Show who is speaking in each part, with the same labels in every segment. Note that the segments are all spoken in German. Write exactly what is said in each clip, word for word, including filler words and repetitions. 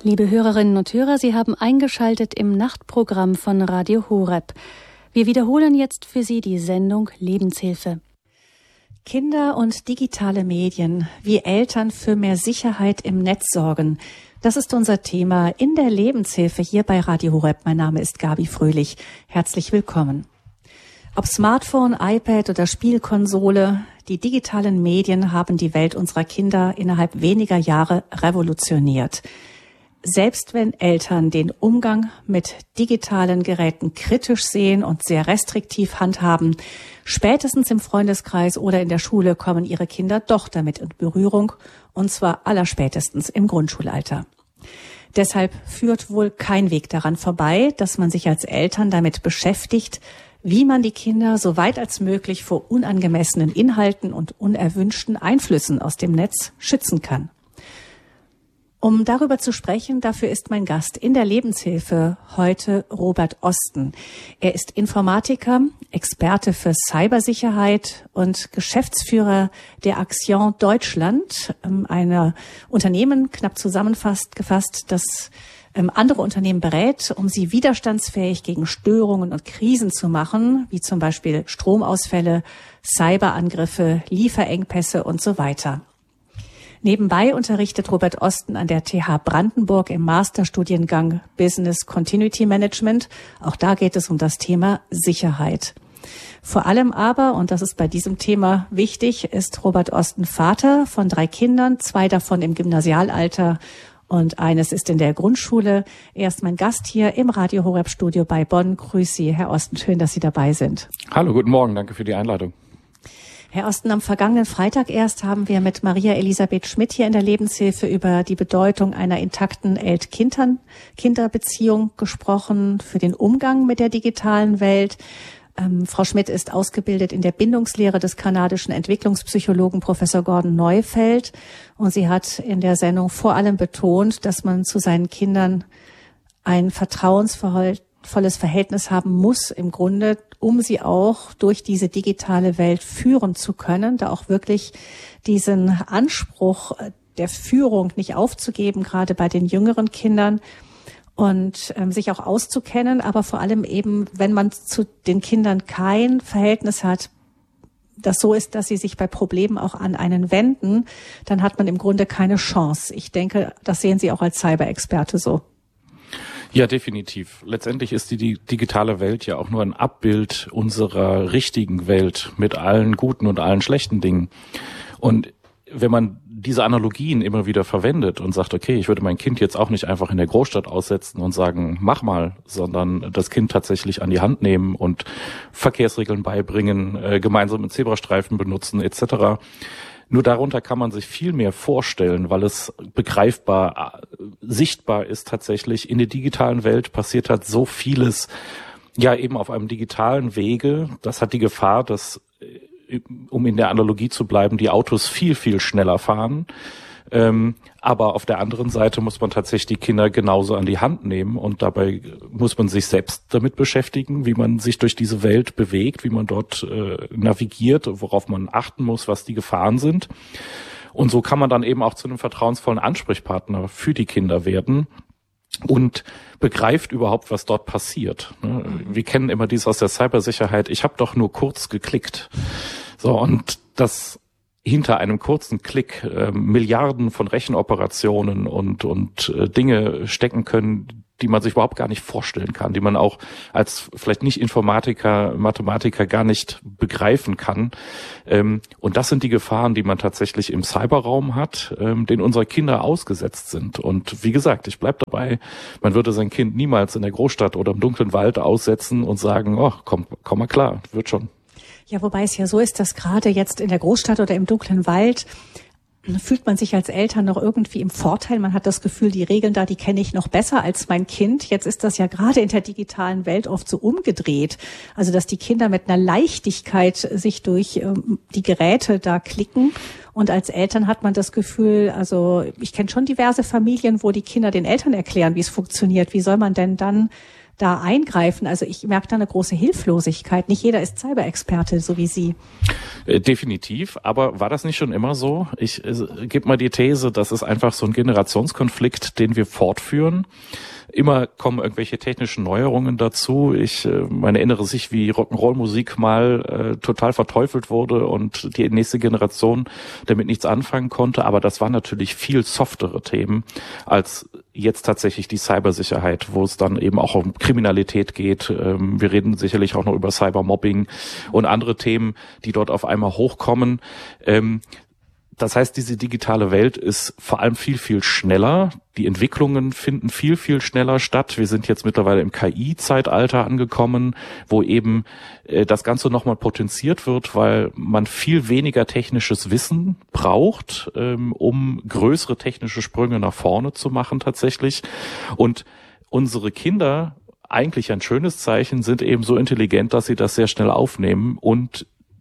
Speaker 1: Liebe Hörerinnen und Hörer, Sie haben eingeschaltet im Nachtprogramm von Radio Horeb. Wir wiederholen jetzt für Sie die Sendung Lebenshilfe. Kinder und digitale Medien, wie Eltern für mehr Sicherheit im Netz sorgen. Das ist unser Thema in der Lebenshilfe hier bei Radio Horeb. Mein Name ist Gabi Fröhlich. Herzlich willkommen. Ob Smartphone, iPad oder Spielkonsole, die digitalen Medien haben die Welt unserer Kinder innerhalb weniger Jahre revolutioniert. Selbst wenn Eltern den Umgang mit digitalen Geräten kritisch sehen und sehr restriktiv handhaben, spätestens im Freundeskreis oder in der Schule kommen ihre Kinder doch damit in Berührung, und zwar allerspätestens im Grundschulalter. Deshalb führt wohl kein Weg daran vorbei, dass man sich als Eltern damit beschäftigt, wie man die Kinder so weit als möglich vor unangemessenen Inhalten und unerwünschten Einflüssen aus dem Netz schützen kann. Um darüber zu sprechen, dafür ist mein Gast in der Lebenshilfe heute Robert Osten. Er ist Informatiker, Experte für Cybersicherheit und Geschäftsführer der Axion Deutschland, einer Unternehmen, knapp zusammengefasst, gefasst, das andere Unternehmen berät, um sie widerstandsfähig gegen Störungen und Krisen zu machen, wie zum Beispiel Stromausfälle, Cyberangriffe, Lieferengpässe und so weiter. Nebenbei unterrichtet Robert Osten an der T H Brandenburg im Masterstudiengang Business Continuity Management. Auch da geht es um das Thema Sicherheit. Vor allem aber, und das ist bei diesem Thema wichtig, ist Robert Osten Vater von drei Kindern, zwei davon im Gymnasialalter und eines ist in der Grundschule. Er ist mein Gast hier im Radio Horeb Studio bei Bonn. Grüß Sie, Herr Osten, schön, dass Sie dabei sind.
Speaker 2: Hallo, guten Morgen, danke für die Einladung.
Speaker 1: Herr Osten, am vergangenen Freitag erst haben wir mit Maria Elisabeth Schmidt hier in der Lebenshilfe über die Bedeutung einer intakten Eltern-Kinder-Beziehung gesprochen für den Umgang mit der digitalen Welt. Ähm, Frau Schmidt ist ausgebildet in der Bindungslehre des kanadischen Entwicklungspsychologen Professor Gordon Neufeld. Und sie hat in der Sendung vor allem betont, dass man zu seinen Kindern ein vertrauensvolles Verhältnis haben muss, im Grunde, um sie auch durch diese digitale Welt führen zu können, da auch wirklich diesen Anspruch der Führung nicht aufzugeben, gerade bei den jüngeren Kindern, und ähm, sich auch auszukennen, aber vor allem eben, wenn man zu den Kindern kein Verhältnis hat, das so ist, dass sie sich bei Problemen auch an einen wenden, dann hat man im Grunde keine Chance. Ich denke, das sehen Sie auch als Cyber-Experte so.
Speaker 2: Ja, definitiv. Letztendlich ist die, die digitale Welt ja auch nur ein Abbild unserer richtigen Welt mit allen guten und allen schlechten Dingen. Und wenn man diese Analogien immer wieder verwendet und sagt, okay, ich würde mein Kind jetzt auch nicht einfach in der Großstadt aussetzen und sagen, mach mal, sondern das Kind tatsächlich an die Hand nehmen und Verkehrsregeln beibringen, äh, gemeinsam einen Zebrastreifen benutzen et cetera. Nur darunter kann man sich viel mehr vorstellen, weil es begreifbar, sichtbar ist tatsächlich. In der digitalen Welt passiert halt so vieles, ja eben auf einem digitalen Wege. Das hat die Gefahr, dass, um in der Analogie zu bleiben, die Autos viel, viel schneller fahren. Ähm, aber auf der anderen Seite muss man tatsächlich die Kinder genauso an die Hand nehmen und dabei muss man sich selbst damit beschäftigen, wie man sich durch diese Welt bewegt, wie man dort äh, navigiert, worauf man achten muss, was die Gefahren sind. Und so kann man dann eben auch zu einem vertrauensvollen Ansprechpartner für die Kinder werden und begreift überhaupt, was dort passiert. Wir kennen immer dies aus der Cybersicherheit, ich habe doch nur kurz geklickt. So, und das hinter einem kurzen Klick äh, Milliarden von Rechenoperationen und und äh, Dinge stecken können, die man sich überhaupt gar nicht vorstellen kann, die man auch als vielleicht nicht Informatiker, Mathematiker gar nicht begreifen kann. Ähm, und das sind die Gefahren, die man tatsächlich im Cyberraum hat, ähm, denen unsere Kinder ausgesetzt sind. Und wie gesagt, ich bleib dabei, man würde sein Kind niemals in der Großstadt oder im dunklen Wald aussetzen und sagen, oh, komm, komm mal klar, wird schon.
Speaker 1: Ja, wobei es ja so ist, dass gerade jetzt in der Großstadt oder im dunklen Wald fühlt man sich als Eltern noch irgendwie im Vorteil. Man hat das Gefühl, die Regeln da, die kenne ich noch besser als mein Kind. Jetzt ist das ja gerade in der digitalen Welt oft so umgedreht. Also, dass die Kinder mit einer Leichtigkeit sich durch ähm, die Geräte da klicken. Und als Eltern hat man das Gefühl, also ich kenne schon diverse Familien, wo die Kinder den Eltern erklären, wie es funktioniert. Wie soll man denn dann da eingreifen? Also ich merke da eine große Hilflosigkeit. Nicht jeder ist Cyberexperte, so wie Sie.
Speaker 2: Äh, definitiv, aber war das nicht schon immer so? Ich äh, gebe mal die These, das ist einfach so ein Generationskonflikt, den wir fortführen. Immer kommen irgendwelche technischen Neuerungen dazu. Ich äh, man erinnere sich, wie Rock'n'Roll-Musik mal äh, total verteufelt wurde und die nächste Generation damit nichts anfangen konnte. Aber das waren natürlich viel softere Themen als jetzt tatsächlich die Cybersicherheit, wo es dann eben auch um Kriminalität geht. Ähm, wir reden sicherlich auch noch über Cybermobbing und andere Themen, die dort auf einmal hochkommen. Ähm, Das heißt, diese digitale Welt ist vor allem viel, viel schneller. Die Entwicklungen finden viel, viel schneller statt. Wir sind jetzt mittlerweile im K I-Zeitalter angekommen, wo eben äh, das Ganze nochmal potenziert wird, weil man viel weniger technisches Wissen braucht, ähm, um größere technische Sprünge nach vorne zu machen tatsächlich. Und unsere Kinder, eigentlich ein schönes Zeichen, sind eben so intelligent, dass sie das sehr schnell aufnehmen und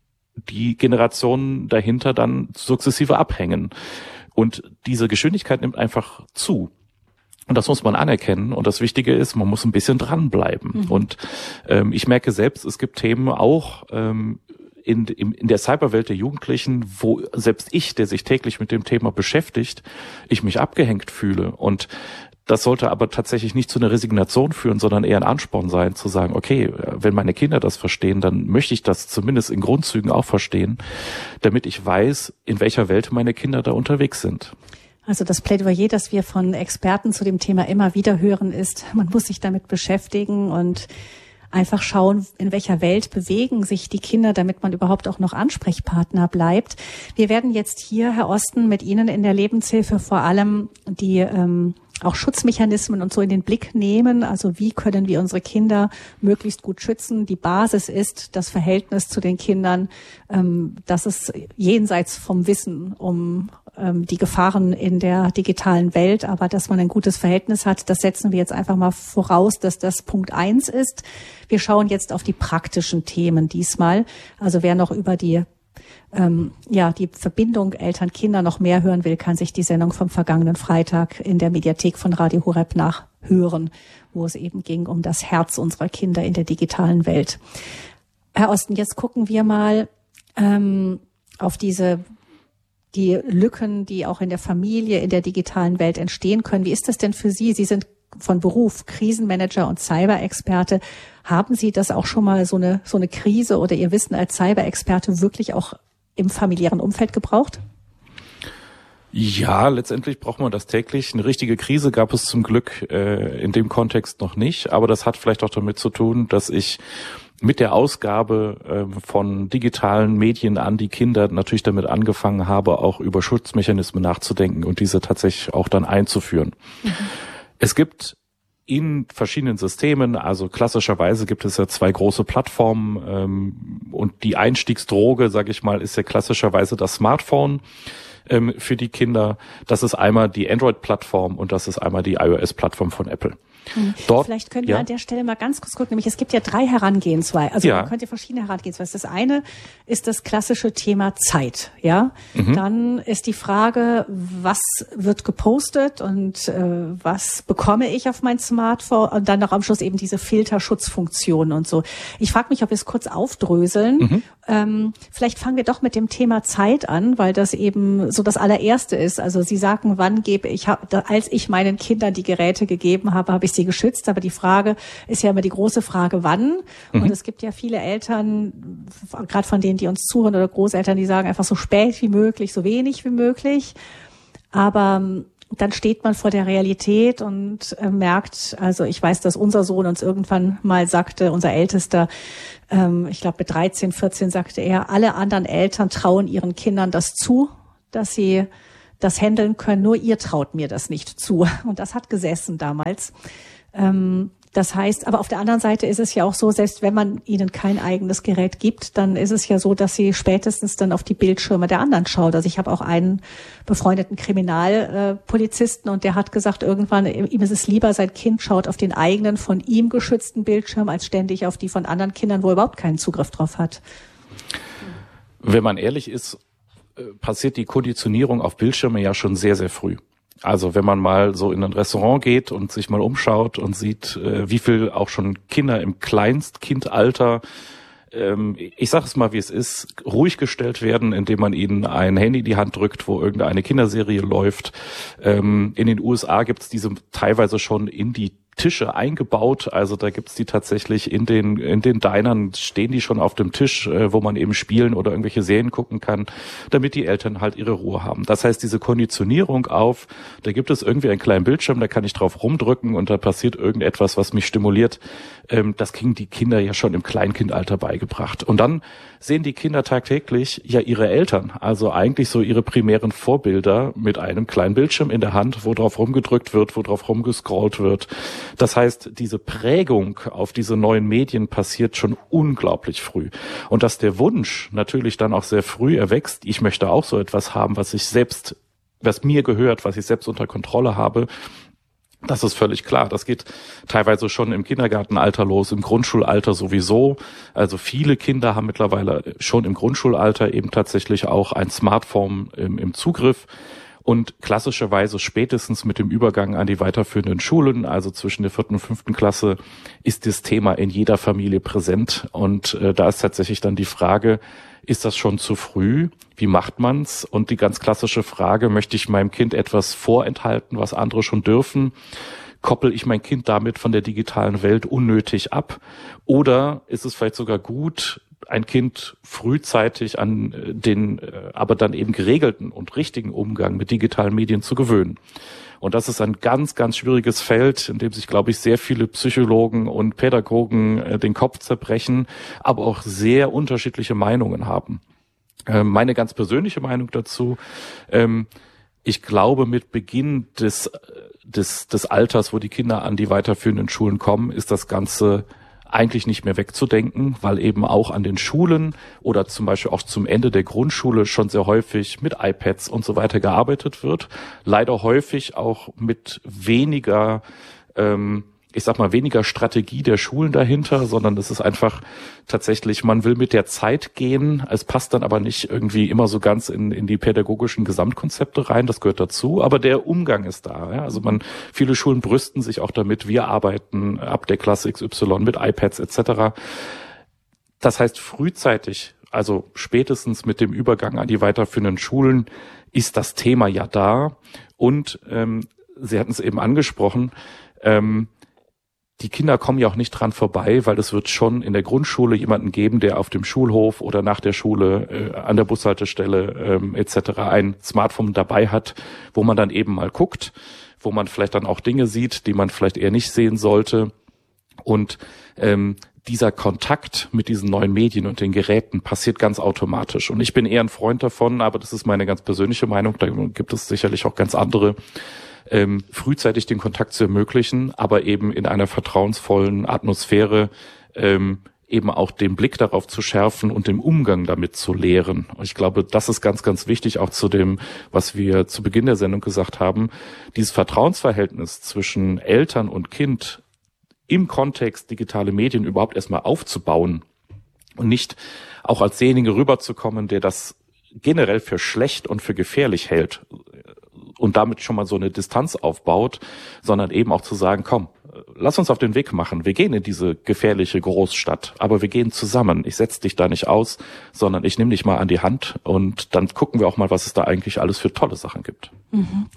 Speaker 2: die Generationen dahinter dann sukzessive abhängen. Und diese Geschwindigkeit nimmt einfach zu. Und das muss man anerkennen. Und das Wichtige ist, man muss ein bisschen dranbleiben. Mhm. Und ähm, ich merke selbst, es gibt Themen auch ähm, in, in, in der Cyberwelt der Jugendlichen, wo selbst ich, der sich täglich mit dem Thema beschäftigt, ich mich abgehängt fühle. Und das sollte aber tatsächlich nicht zu einer Resignation führen, sondern eher ein Ansporn sein, zu sagen, okay, wenn meine Kinder das verstehen, dann möchte ich das zumindest in Grundzügen auch verstehen, damit ich weiß, in welcher Welt meine Kinder da unterwegs sind.
Speaker 1: Also das Plädoyer, das wir von Experten zu dem Thema immer wieder hören, ist, man muss sich damit beschäftigen und einfach schauen, in welcher Welt bewegen sich die Kinder, damit man überhaupt auch noch Ansprechpartner bleibt. Wir werden jetzt hier, Herr Osten, mit Ihnen in der Lebenshilfe vor allem die ähm, auch Schutzmechanismen und so in den Blick nehmen. Also wie können wir unsere Kinder möglichst gut schützen? Die Basis ist das Verhältnis zu den Kindern, ähm, dass es jenseits vom Wissen um ähm, die Gefahren in der digitalen Welt, aber dass man ein gutes Verhältnis hat, das setzen wir jetzt einfach mal voraus, dass das Punkt eins ist. Wir schauen jetzt auf die praktischen Themen diesmal. Also wer noch über die Ähm, ja, die Verbindung Eltern-Kinder noch mehr hören will, kann sich die Sendung vom vergangenen Freitag in der Mediathek von Radio Horeb nachhören, wo es eben ging um das Herz unserer Kinder in der digitalen Welt. Herr Osten, jetzt gucken wir mal ähm, auf diese die Lücken, die auch in der Familie, in der digitalen Welt entstehen können. Wie ist das denn für Sie? Sie sind von Beruf Krisenmanager und Cyberexperte. Haben Sie das auch schon mal so eine so eine Krise oder Ihr Wissen als Cyberexperte wirklich auch im familiären Umfeld gebraucht?
Speaker 2: Ja, letztendlich braucht man das täglich. Eine richtige Krise gab es zum Glück äh, in dem Kontext noch nicht. Aber das hat vielleicht auch damit zu tun, dass ich mit der Ausgabe äh, von digitalen Medien an die Kinder natürlich damit angefangen habe, auch über Schutzmechanismen nachzudenken und diese tatsächlich auch dann einzuführen. Mhm. Es gibt in verschiedenen Systemen, also klassischerweise gibt es ja zwei große Plattformen ähm, und die Einstiegsdroge, sage ich mal, ist ja klassischerweise das Smartphone ähm, für die Kinder. Das ist einmal die Android-Plattform und das ist einmal die iOS-Plattform von Apple.
Speaker 1: Dort, Vielleicht können wir ja an der Stelle mal ganz kurz gucken, nämlich es gibt ja drei Herangehensweise, also ja. man könnte verschiedene Herangehensweise. Das eine ist das klassische Thema Zeit, ja. Mhm. Dann ist die Frage, was wird gepostet und äh, was bekomme ich auf mein Smartphone und dann noch am Schluss eben diese Filterschutzfunktionen und so. Ich frage mich, ob wir es kurz aufdröseln. Mhm. Ähm, vielleicht fangen wir doch mit dem Thema Zeit an, weil das eben so das allererste ist. Also Sie sagen, wann gebe ich, als ich meinen Kindern die Geräte gegeben habe, habe ich sie geschützt. Aber die Frage ist ja immer die große Frage, wann? Mhm. Und es gibt ja viele Eltern, gerade von denen, die uns zuhören oder Großeltern, die sagen einfach so spät wie möglich, so wenig wie möglich. Aber dann steht man vor der Realität und äh, merkt, also ich weiß, dass unser Sohn uns irgendwann mal sagte, unser Ältester, ähm, ich glaube mit dreizehn, vierzehn sagte er, alle anderen Eltern trauen ihren Kindern das zu, dass sie das handeln können, nur ihr traut mir das nicht zu. Und das hat gesessen damals. Ähm, Das heißt, aber auf der anderen Seite ist es ja auch so, selbst wenn man ihnen kein eigenes Gerät gibt, dann ist es ja so, dass sie spätestens dann auf die Bildschirme der anderen schaut. Also ich habe auch einen befreundeten Kriminalpolizisten und der hat gesagt, irgendwann, ihm ist es lieber, sein Kind schaut auf den eigenen, von ihm geschützten Bildschirm, als ständig auf die von anderen Kindern, wo er überhaupt keinen Zugriff drauf hat.
Speaker 2: Wenn man ehrlich ist, passiert die Konditionierung auf Bildschirme ja schon sehr, sehr früh. Also wenn man mal so in ein Restaurant geht und sich mal umschaut und sieht, äh, wie viel auch schon Kinder im Kleinstkindalter, ähm, ich sage es mal wie es ist, ruhig gestellt werden, indem man ihnen ein Handy in die Hand drückt, wo irgendeine Kinderserie läuft. Ähm, in den U S A gibt es diese teilweise schon in die Tische eingebaut, also da gibt's die tatsächlich in den in den Dinern, stehen die schon auf dem Tisch, äh, wo man eben spielen oder irgendwelche Serien gucken kann, damit die Eltern halt ihre Ruhe haben. Das heißt, diese Konditionierung auf, da gibt es irgendwie einen kleinen Bildschirm, da kann ich drauf rumdrücken und da passiert irgendetwas, was mich stimuliert, ähm, das kriegen die Kinder ja schon im Kleinkindalter beigebracht. Und dann sehen die Kinder tagtäglich ja ihre Eltern, also eigentlich so ihre primären Vorbilder mit einem kleinen Bildschirm in der Hand, wo drauf rumgedrückt wird, wo drauf rumgescrollt wird. Das heißt, diese Prägung auf diese neuen Medien passiert schon unglaublich früh. Und dass der Wunsch natürlich dann auch sehr früh erwächst, ich möchte auch so etwas haben, was ich selbst, was mir gehört, was ich selbst unter Kontrolle habe, das ist völlig klar. Das geht teilweise schon im Kindergartenalter los, im Grundschulalter sowieso. Also viele Kinder haben mittlerweile schon im Grundschulalter eben tatsächlich auch ein Smartphone im, im Zugriff. Und klassischerweise spätestens mit dem Übergang an die weiterführenden Schulen, also zwischen der vierten und fünften Klasse, ist das Thema in jeder Familie präsent. Und äh, da ist tatsächlich dann die Frage, ist das schon zu früh? Wie macht man's? Und die ganz klassische Frage, möchte ich meinem Kind etwas vorenthalten, was andere schon dürfen? Koppel ich mein Kind damit von der digitalen Welt unnötig ab? Oder ist es vielleicht sogar gut, ein Kind frühzeitig an den, aber dann eben geregelten und richtigen Umgang mit digitalen Medien zu gewöhnen? Und das ist ein ganz, ganz schwieriges Feld, in dem sich, glaube ich, sehr viele Psychologen und Pädagogen äh, den Kopf zerbrechen, aber auch sehr unterschiedliche Meinungen haben. Äh, meine ganz persönliche Meinung dazu, ähm, ich glaube, mit Beginn des, des, des Alters, wo die Kinder an die weiterführenden Schulen kommen, ist das Ganze eigentlich nicht mehr wegzudenken, weil eben auch an den Schulen oder zum Beispiel auch zum Ende der Grundschule schon sehr häufig mit iPads und so weiter gearbeitet wird. Leider häufig auch mit weniger, ähm, ich sag mal, weniger Strategie der Schulen dahinter, sondern es ist einfach tatsächlich, man will mit der Zeit gehen. Es passt dann aber nicht irgendwie immer so ganz in, in die pädagogischen Gesamtkonzepte rein. Das gehört dazu. Aber der Umgang ist da. Ja? Also man, viele Schulen brüsten sich auch damit. Wir arbeiten ab der Klasse X Y mit iPads et cetera. Das heißt, frühzeitig, also spätestens mit dem Übergang an die weiterführenden Schulen, ist das Thema ja da. Und ähm, Sie hatten es eben angesprochen, ähm, die Kinder kommen ja auch nicht dran vorbei, weil es wird schon in der Grundschule jemanden geben, der auf dem Schulhof oder nach der Schule äh, an der Bushaltestelle ähm, et cetera ein Smartphone dabei hat, wo man dann eben mal guckt, wo man vielleicht dann auch Dinge sieht, die man vielleicht eher nicht sehen sollte. Und ähm, dieser Kontakt mit diesen neuen Medien und den Geräten passiert ganz automatisch. Und ich bin eher ein Freund davon, aber das ist meine ganz persönliche Meinung, da gibt es sicherlich auch ganz andere, Ähm, frühzeitig den Kontakt zu ermöglichen, aber eben in einer vertrauensvollen Atmosphäre ähm, eben auch den Blick darauf zu schärfen und den Umgang damit zu lehren. Und ich glaube, das ist ganz, ganz wichtig, auch zu dem, was wir zu Beginn der Sendung gesagt haben. Dieses Vertrauensverhältnis zwischen Eltern und Kind im Kontext digitale Medien überhaupt erstmal aufzubauen und nicht auch als derjenige rüberzukommen, der das generell für schlecht und für gefährlich hält und damit schon mal so eine Distanz aufbaut, sondern eben auch zu sagen, komm, lass uns auf den Weg machen. Wir gehen in diese gefährliche Großstadt, aber wir gehen zusammen. Ich setze dich da nicht aus, sondern ich nehme dich mal an die Hand und dann gucken wir auch mal, was es da eigentlich alles für tolle Sachen gibt.
Speaker 1: Mhm.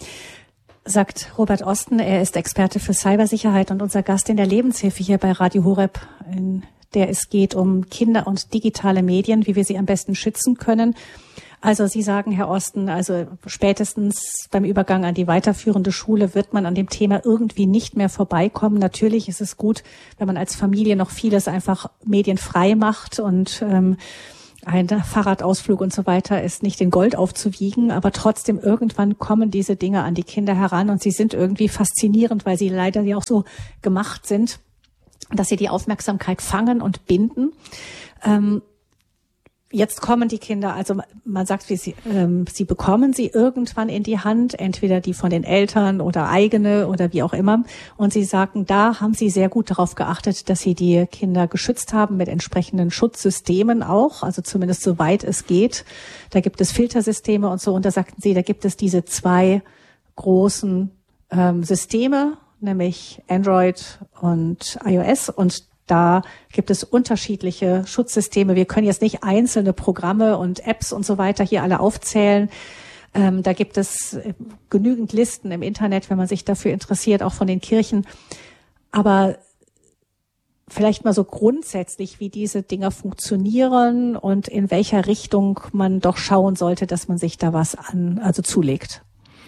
Speaker 1: Sagt Robert Osten, er ist Experte für Cybersicherheit und unser Gast in der Lebenshilfe hier bei Radio Horeb, in der es geht um Kinder und digitale Medien, wie wir sie am besten schützen können. Also Sie sagen, Herr Osten, also spätestens beim Übergang an die weiterführende Schule wird man an dem Thema irgendwie nicht mehr vorbeikommen. Natürlich ist es gut, wenn man als Familie noch vieles einfach medienfrei macht und ähm, ein Fahrradausflug und so weiter ist nicht in Gold aufzuwiegen, aber trotzdem irgendwann kommen diese Dinge an die Kinder heran und sie sind irgendwie faszinierend, weil sie leider ja auch so gemacht sind, dass sie die Aufmerksamkeit fangen und binden. Ähm, Jetzt kommen die Kinder, also man sagt, wie sie, ähm, sie bekommen sie irgendwann in die Hand, entweder die von den Eltern oder eigene oder wie auch immer. Und sie sagen, da haben sie sehr gut darauf geachtet, dass sie die Kinder geschützt haben mit entsprechenden Schutzsystemen auch, also zumindest soweit es geht. Da gibt es Filtersysteme und so. Und da sagten sie, da gibt es diese zwei
Speaker 3: großen ähm, Systeme, nämlich Android und iOS, und da gibt es unterschiedliche Schutzsysteme. Wir können jetzt nicht einzelne Programme und Apps und so weiter hier alle aufzählen. Ähm, da gibt es genügend Listen im Internet, wenn man sich dafür interessiert, auch von den Kirchen. Aber vielleicht mal so grundsätzlich, wie diese Dinger funktionieren und in welcher Richtung man doch schauen sollte, dass man sich da was an, also zulegt.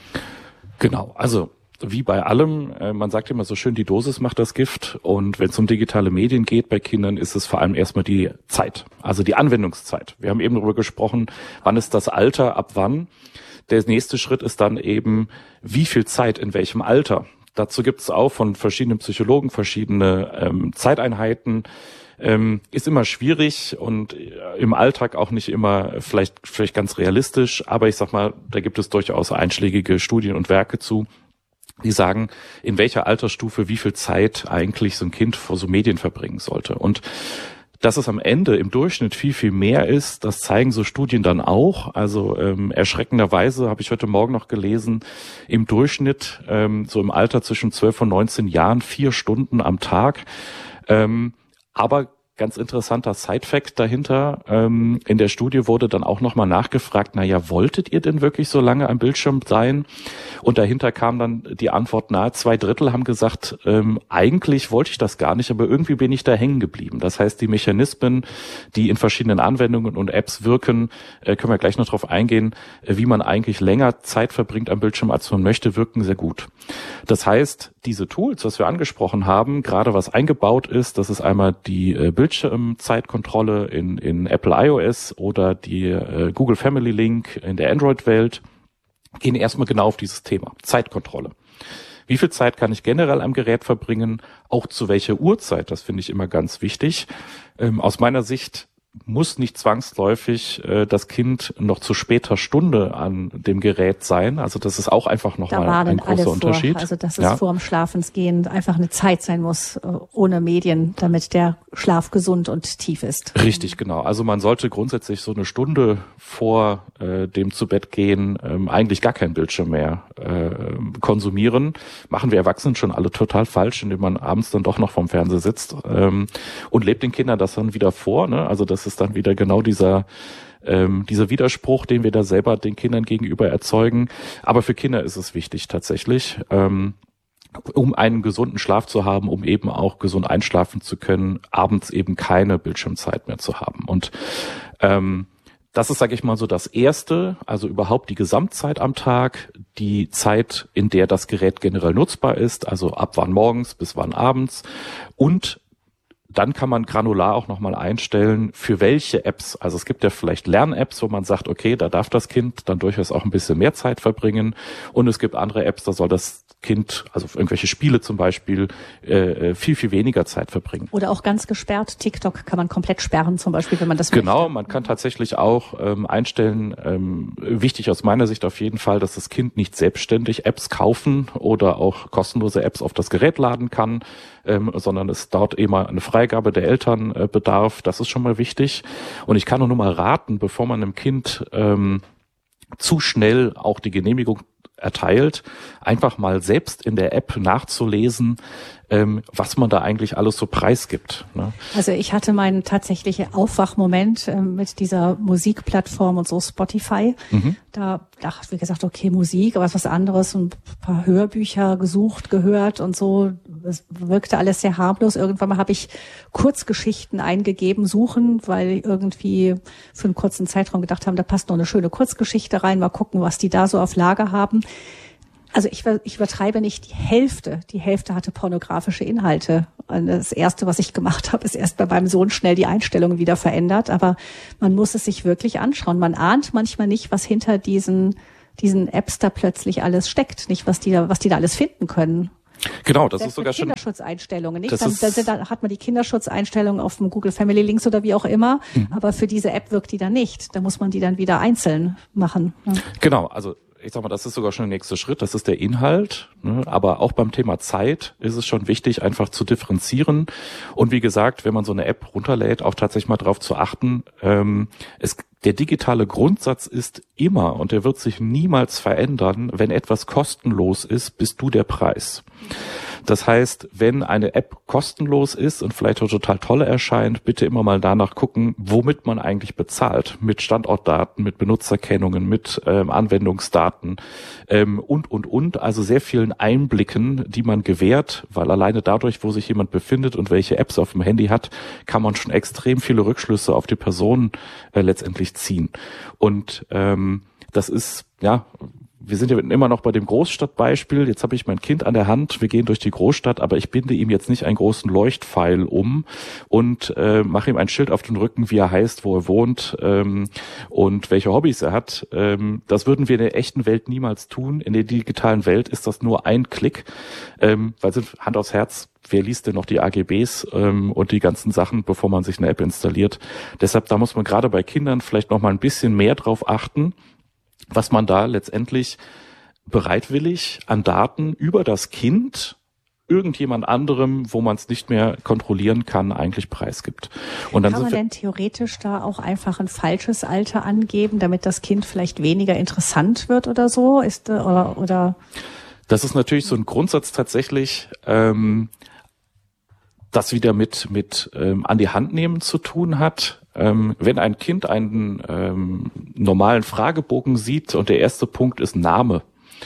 Speaker 2: Genau, also wie bei allem, äh, man sagt immer so schön, die Dosis macht das Gift, und wenn es um digitale Medien geht bei Kindern, ist es vor allem erstmal die Zeit, also die Anwendungszeit. Wir haben eben darüber gesprochen, wann ist das Alter, ab wann. Der nächste Schritt ist dann eben, wie viel Zeit in welchem Alter. Dazu gibt es auch von verschiedenen Psychologen verschiedene ähm, Zeiteinheiten. Ähm, ist immer schwierig und im Alltag auch nicht immer vielleicht vielleicht ganz realistisch, aber ich sag mal, da gibt es durchaus einschlägige Studien und Werke zu, die sagen, in welcher Altersstufe wie viel Zeit eigentlich so ein Kind vor so Medien verbringen sollte. Und dass es am Ende im Durchschnitt viel, viel mehr ist, das zeigen so Studien dann auch. Also ähm, erschreckenderweise habe ich heute Morgen noch gelesen, im Durchschnitt ähm, so im Alter zwischen zwölf und neunzehn Jahren vier Stunden am Tag. Ähm, aber ganz interessanter Side-Fact dahinter, ähm, in der Studie wurde dann auch nochmal nachgefragt, naja, wolltet ihr denn wirklich so lange am Bildschirm sein? Und dahinter kam dann die Antwort, nahe zwei Drittel haben gesagt, ähm, eigentlich wollte ich das gar nicht, aber irgendwie bin ich da hängen geblieben. Das heißt, die Mechanismen, die in verschiedenen Anwendungen und Apps wirken, äh, können wir gleich noch drauf eingehen, äh, wie man eigentlich länger Zeit verbringt am Bildschirm, als man möchte, wirken sehr gut. Das heißt, diese Tools, was wir angesprochen haben, gerade was eingebaut ist, das ist einmal die äh, Bildschirmzeitkontrolle in, in Apple iOS oder die äh, Google Family Link in der Android-Welt, gehen erstmal genau auf dieses Thema, Zeitkontrolle. Wie viel Zeit kann ich generell am Gerät verbringen? Auch zu welcher Uhrzeit? Das finde ich immer ganz wichtig. Ähm, aus meiner Sicht muss nicht zwangsläufig äh, das Kind noch zu später Stunde an dem Gerät sein. Also das ist auch einfach nochmal ein großer Unterschied.
Speaker 3: Also dass es
Speaker 2: ja.
Speaker 3: vor dem Schlafensgehen einfach eine Zeit sein muss, äh, ohne Medien, damit der Schlaf gesund und tief ist.
Speaker 2: Richtig, genau. Also man sollte grundsätzlich so eine Stunde vor äh, dem zu Bett gehen ähm, eigentlich gar keinen Bildschirm mehr äh, konsumieren. Machen wir Erwachsenen schon alle total falsch, indem man abends dann doch noch vorm Fernseher sitzt ähm, und lebt den Kindern das dann wieder vor. Ne? Also das ist dann wieder genau dieser ähm, dieser Widerspruch, den wir da selber den Kindern gegenüber erzeugen. Aber für Kinder ist es wichtig tatsächlich, ähm, um einen gesunden Schlaf zu haben, um eben auch gesund einschlafen zu können, abends eben keine Bildschirmzeit mehr zu haben. Und ähm, das ist, sage ich mal, so das Erste, also überhaupt die Gesamtzeit am Tag, die Zeit, in der das Gerät generell nutzbar ist, also ab wann morgens bis wann abends, und dann kann man granular auch nochmal einstellen, für welche Apps. Also es gibt ja vielleicht Lern-Apps, wo man sagt, okay, da darf das Kind dann durchaus auch ein bisschen mehr Zeit verbringen. Und es gibt andere Apps, da soll das Kind, also irgendwelche Spiele zum Beispiel, äh, viel, viel weniger Zeit verbringen.
Speaker 3: Oder auch ganz gesperrt. TikTok kann man komplett sperren zum Beispiel, wenn man das
Speaker 2: Genau,
Speaker 3: möchte.
Speaker 2: Man kann tatsächlich auch ähm, einstellen, ähm, wichtig aus meiner Sicht auf jeden Fall, dass das Kind nicht selbstständig Apps kaufen oder auch kostenlose Apps auf das Gerät laden kann, ähm, sondern es dort eben eine Freigabe der Eltern äh, bedarf. Das ist schon mal wichtig. Und ich kann nur mal raten, bevor man einem Kind ähm, zu schnell auch die Genehmigung erteilt, einfach mal selbst in der App nachzulesen, ähm, was man da eigentlich alles so preisgibt. Ne?
Speaker 3: Also ich hatte meinen tatsächlichen Aufwachmoment äh, mit dieser Musikplattform und so Spotify. Mhm. Da dachte ich, wie gesagt, okay, Musik, aber was anderes, ein paar Hörbücher gesucht, gehört und so. Es wirkte alles sehr harmlos. Irgendwann mal habe ich Kurzgeschichten eingegeben, suchen, weil irgendwie für einen kurzen Zeitraum gedacht haben, da passt noch eine schöne Kurzgeschichte rein, mal gucken, was die da so auf Lager haben. Also ich, ich übertreibe nicht, die Hälfte, die Hälfte hatte pornografische Inhalte. Und das Erste, was ich gemacht habe, ist erst bei meinem Sohn schnell die Einstellungen wieder verändert. Aber man muss es sich wirklich anschauen. Man ahnt manchmal nicht, was hinter diesen, diesen Apps da plötzlich alles steckt. Nicht, was die da, was die da alles finden können.
Speaker 2: Genau, das
Speaker 3: Selbst
Speaker 2: ist sogar schon
Speaker 3: Kinderschutzeinstellungen, nicht?
Speaker 2: Das
Speaker 3: Dann,
Speaker 2: ist,
Speaker 3: dann, dann hat man die Kinderschutzeinstellungen auf dem Google Family Links oder wie auch immer, mhm. aber für diese App wirkt die dann nicht. Da muss man die dann wieder einzeln machen. Ja.
Speaker 2: Genau, also ich sag mal, das ist sogar schon der nächste Schritt, das ist der Inhalt, ne? Aber auch beim Thema Zeit ist es schon wichtig, einfach zu differenzieren und wie gesagt, wenn man so eine App runterlädt, auch tatsächlich mal darauf zu achten, ähm, es, der digitale Grundsatz ist immer und der wird sich niemals verändern, wenn etwas kostenlos ist, bist du der Preis. Das heißt, wenn eine App kostenlos ist und vielleicht auch total toll erscheint, bitte immer mal danach gucken, womit man eigentlich bezahlt. Mit Standortdaten, mit Benutzerkennungen, mit ähm, Anwendungsdaten ähm, und, und, und. Also sehr vielen Einblicken, die man gewährt, weil alleine dadurch, wo sich jemand befindet und welche Apps auf dem Handy hat, kann man schon extrem viele Rückschlüsse auf die Person äh, letztendlich ziehen. Und ähm, das ist, ja... Wir sind ja immer noch bei dem Großstadtbeispiel. Jetzt habe ich mein Kind an der Hand. Wir gehen durch die Großstadt, aber ich binde ihm jetzt nicht einen großen Leuchtpfeil um und äh, mache ihm ein Schild auf den Rücken, wie er heißt, wo er wohnt ähm, und welche Hobbys er hat. Ähm, das würden wir in der echten Welt niemals tun. In der digitalen Welt ist das nur ein Klick, ähm, weil sind Hand aufs Herz. Wer liest denn noch die A G Bs ähm, und die ganzen Sachen, bevor man sich eine App installiert? Deshalb, da muss man gerade bei Kindern vielleicht noch mal ein bisschen mehr drauf achten, was man da letztendlich bereitwillig an Daten über das Kind irgendjemand anderem, wo man es nicht mehr kontrollieren kann, eigentlich preisgibt. Und dann
Speaker 3: kann man denn theoretisch da auch einfach ein falsches Alter angeben, damit das Kind vielleicht weniger interessant wird oder so? Ist oder oder?
Speaker 2: Das ist natürlich so ein Grundsatz tatsächlich, ähm, das wieder mit mit ähm, an die Hand nehmen zu tun hat. Ähm, wenn ein Kind einen ähm, normalen Fragebogen sieht und der erste Punkt ist Name,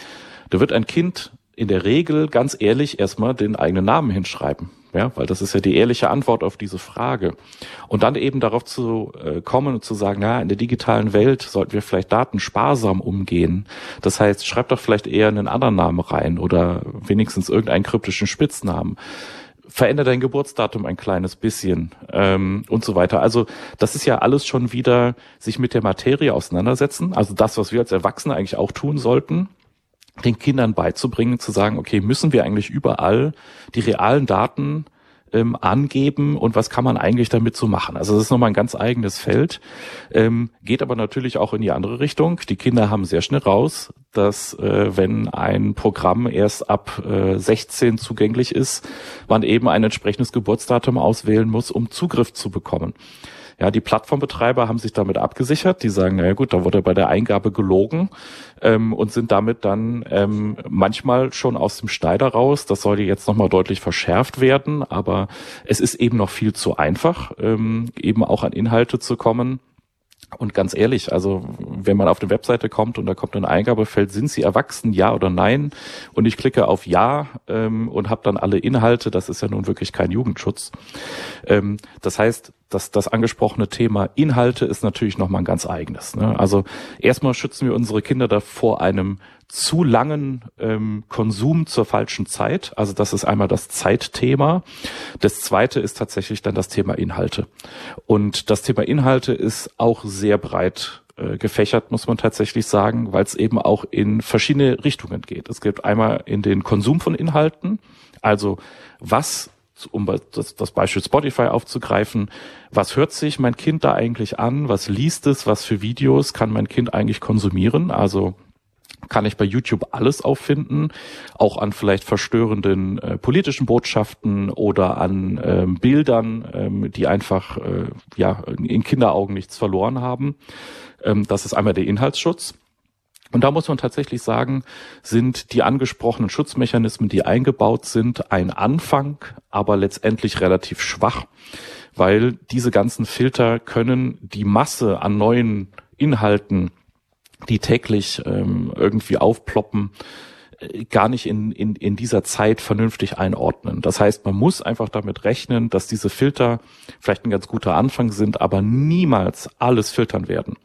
Speaker 2: da wird ein Kind in der Regel ganz ehrlich erstmal den eigenen Namen hinschreiben, ja, weil das ist ja die ehrliche Antwort auf diese Frage. Und dann eben darauf zu äh, kommen und zu sagen, na, in der digitalen Welt sollten wir vielleicht datensparsam umgehen. Das heißt, schreib doch vielleicht eher einen anderen Namen rein oder wenigstens irgendeinen kryptischen Spitznamen. Verändere dein Geburtsdatum ein kleines bisschen ähm, und so weiter. Also das ist ja alles schon wieder sich mit der Materie auseinandersetzen. Also das, was wir als Erwachsene eigentlich auch tun sollten, den Kindern beizubringen, zu sagen, okay, müssen wir eigentlich überall die realen Daten ähm, angeben und was kann man eigentlich damit so machen? Also das ist nochmal ein ganz eigenes Feld, ähm, geht aber natürlich auch in die andere Richtung. Die Kinder haben sehr schnell raus, dass äh, wenn ein Programm erst ab äh, sechzehn zugänglich ist, man eben ein entsprechendes Geburtsdatum auswählen muss, um Zugriff zu bekommen. Ja, die Plattformbetreiber haben sich damit abgesichert. Die sagen, naja gut, da wurde bei der Eingabe gelogen ähm, und sind damit dann ähm, manchmal schon aus dem Schneider raus. Das sollte jetzt nochmal deutlich verschärft werden, aber es ist eben noch viel zu einfach, ähm, eben auch an Inhalte zu kommen. Und ganz ehrlich, also wenn man auf eine Webseite kommt und da kommt ein Eingabefeld, sind Sie erwachsen, ja oder nein? Und ich klicke auf Ja ähm, und habe dann alle Inhalte, das ist ja nun wirklich kein Jugendschutz. Ähm, das heißt, dass das angesprochene Thema Inhalte ist natürlich nochmal ein ganz eigenes. Ne? Also erstmal schützen wir unsere Kinder davor einem zu langen ähm, Konsum zur falschen Zeit. Also das ist einmal das Zeitthema. Das zweite ist tatsächlich dann das Thema Inhalte. Und das Thema Inhalte ist auch sehr breit äh, gefächert, muss man tatsächlich sagen, weil es eben auch in verschiedene Richtungen geht. Es gibt einmal in den Konsum von Inhalten, also was, um das, das Beispiel Spotify aufzugreifen, was hört sich mein Kind da eigentlich an, was liest es, was für Videos kann mein Kind eigentlich konsumieren, also kann ich bei YouTube alles auffinden, auch an vielleicht verstörenden äh, politischen Botschaften oder an ähm, Bildern, ähm, die einfach äh, ja in Kinderaugen nichts verloren haben. Ähm, das ist einmal der Inhaltsschutz. Und da muss man tatsächlich sagen, sind die angesprochenen Schutzmechanismen, die eingebaut sind, ein Anfang, aber letztendlich relativ schwach, weil diese ganzen Filter können die Masse an neuen Inhalten, die täglich ähm, irgendwie aufploppen, äh, gar nicht in, in, in dieser Zeit vernünftig einordnen. Das heißt, man muss einfach damit rechnen, dass diese Filter vielleicht ein ganz guter Anfang sind, aber niemals alles filtern werden.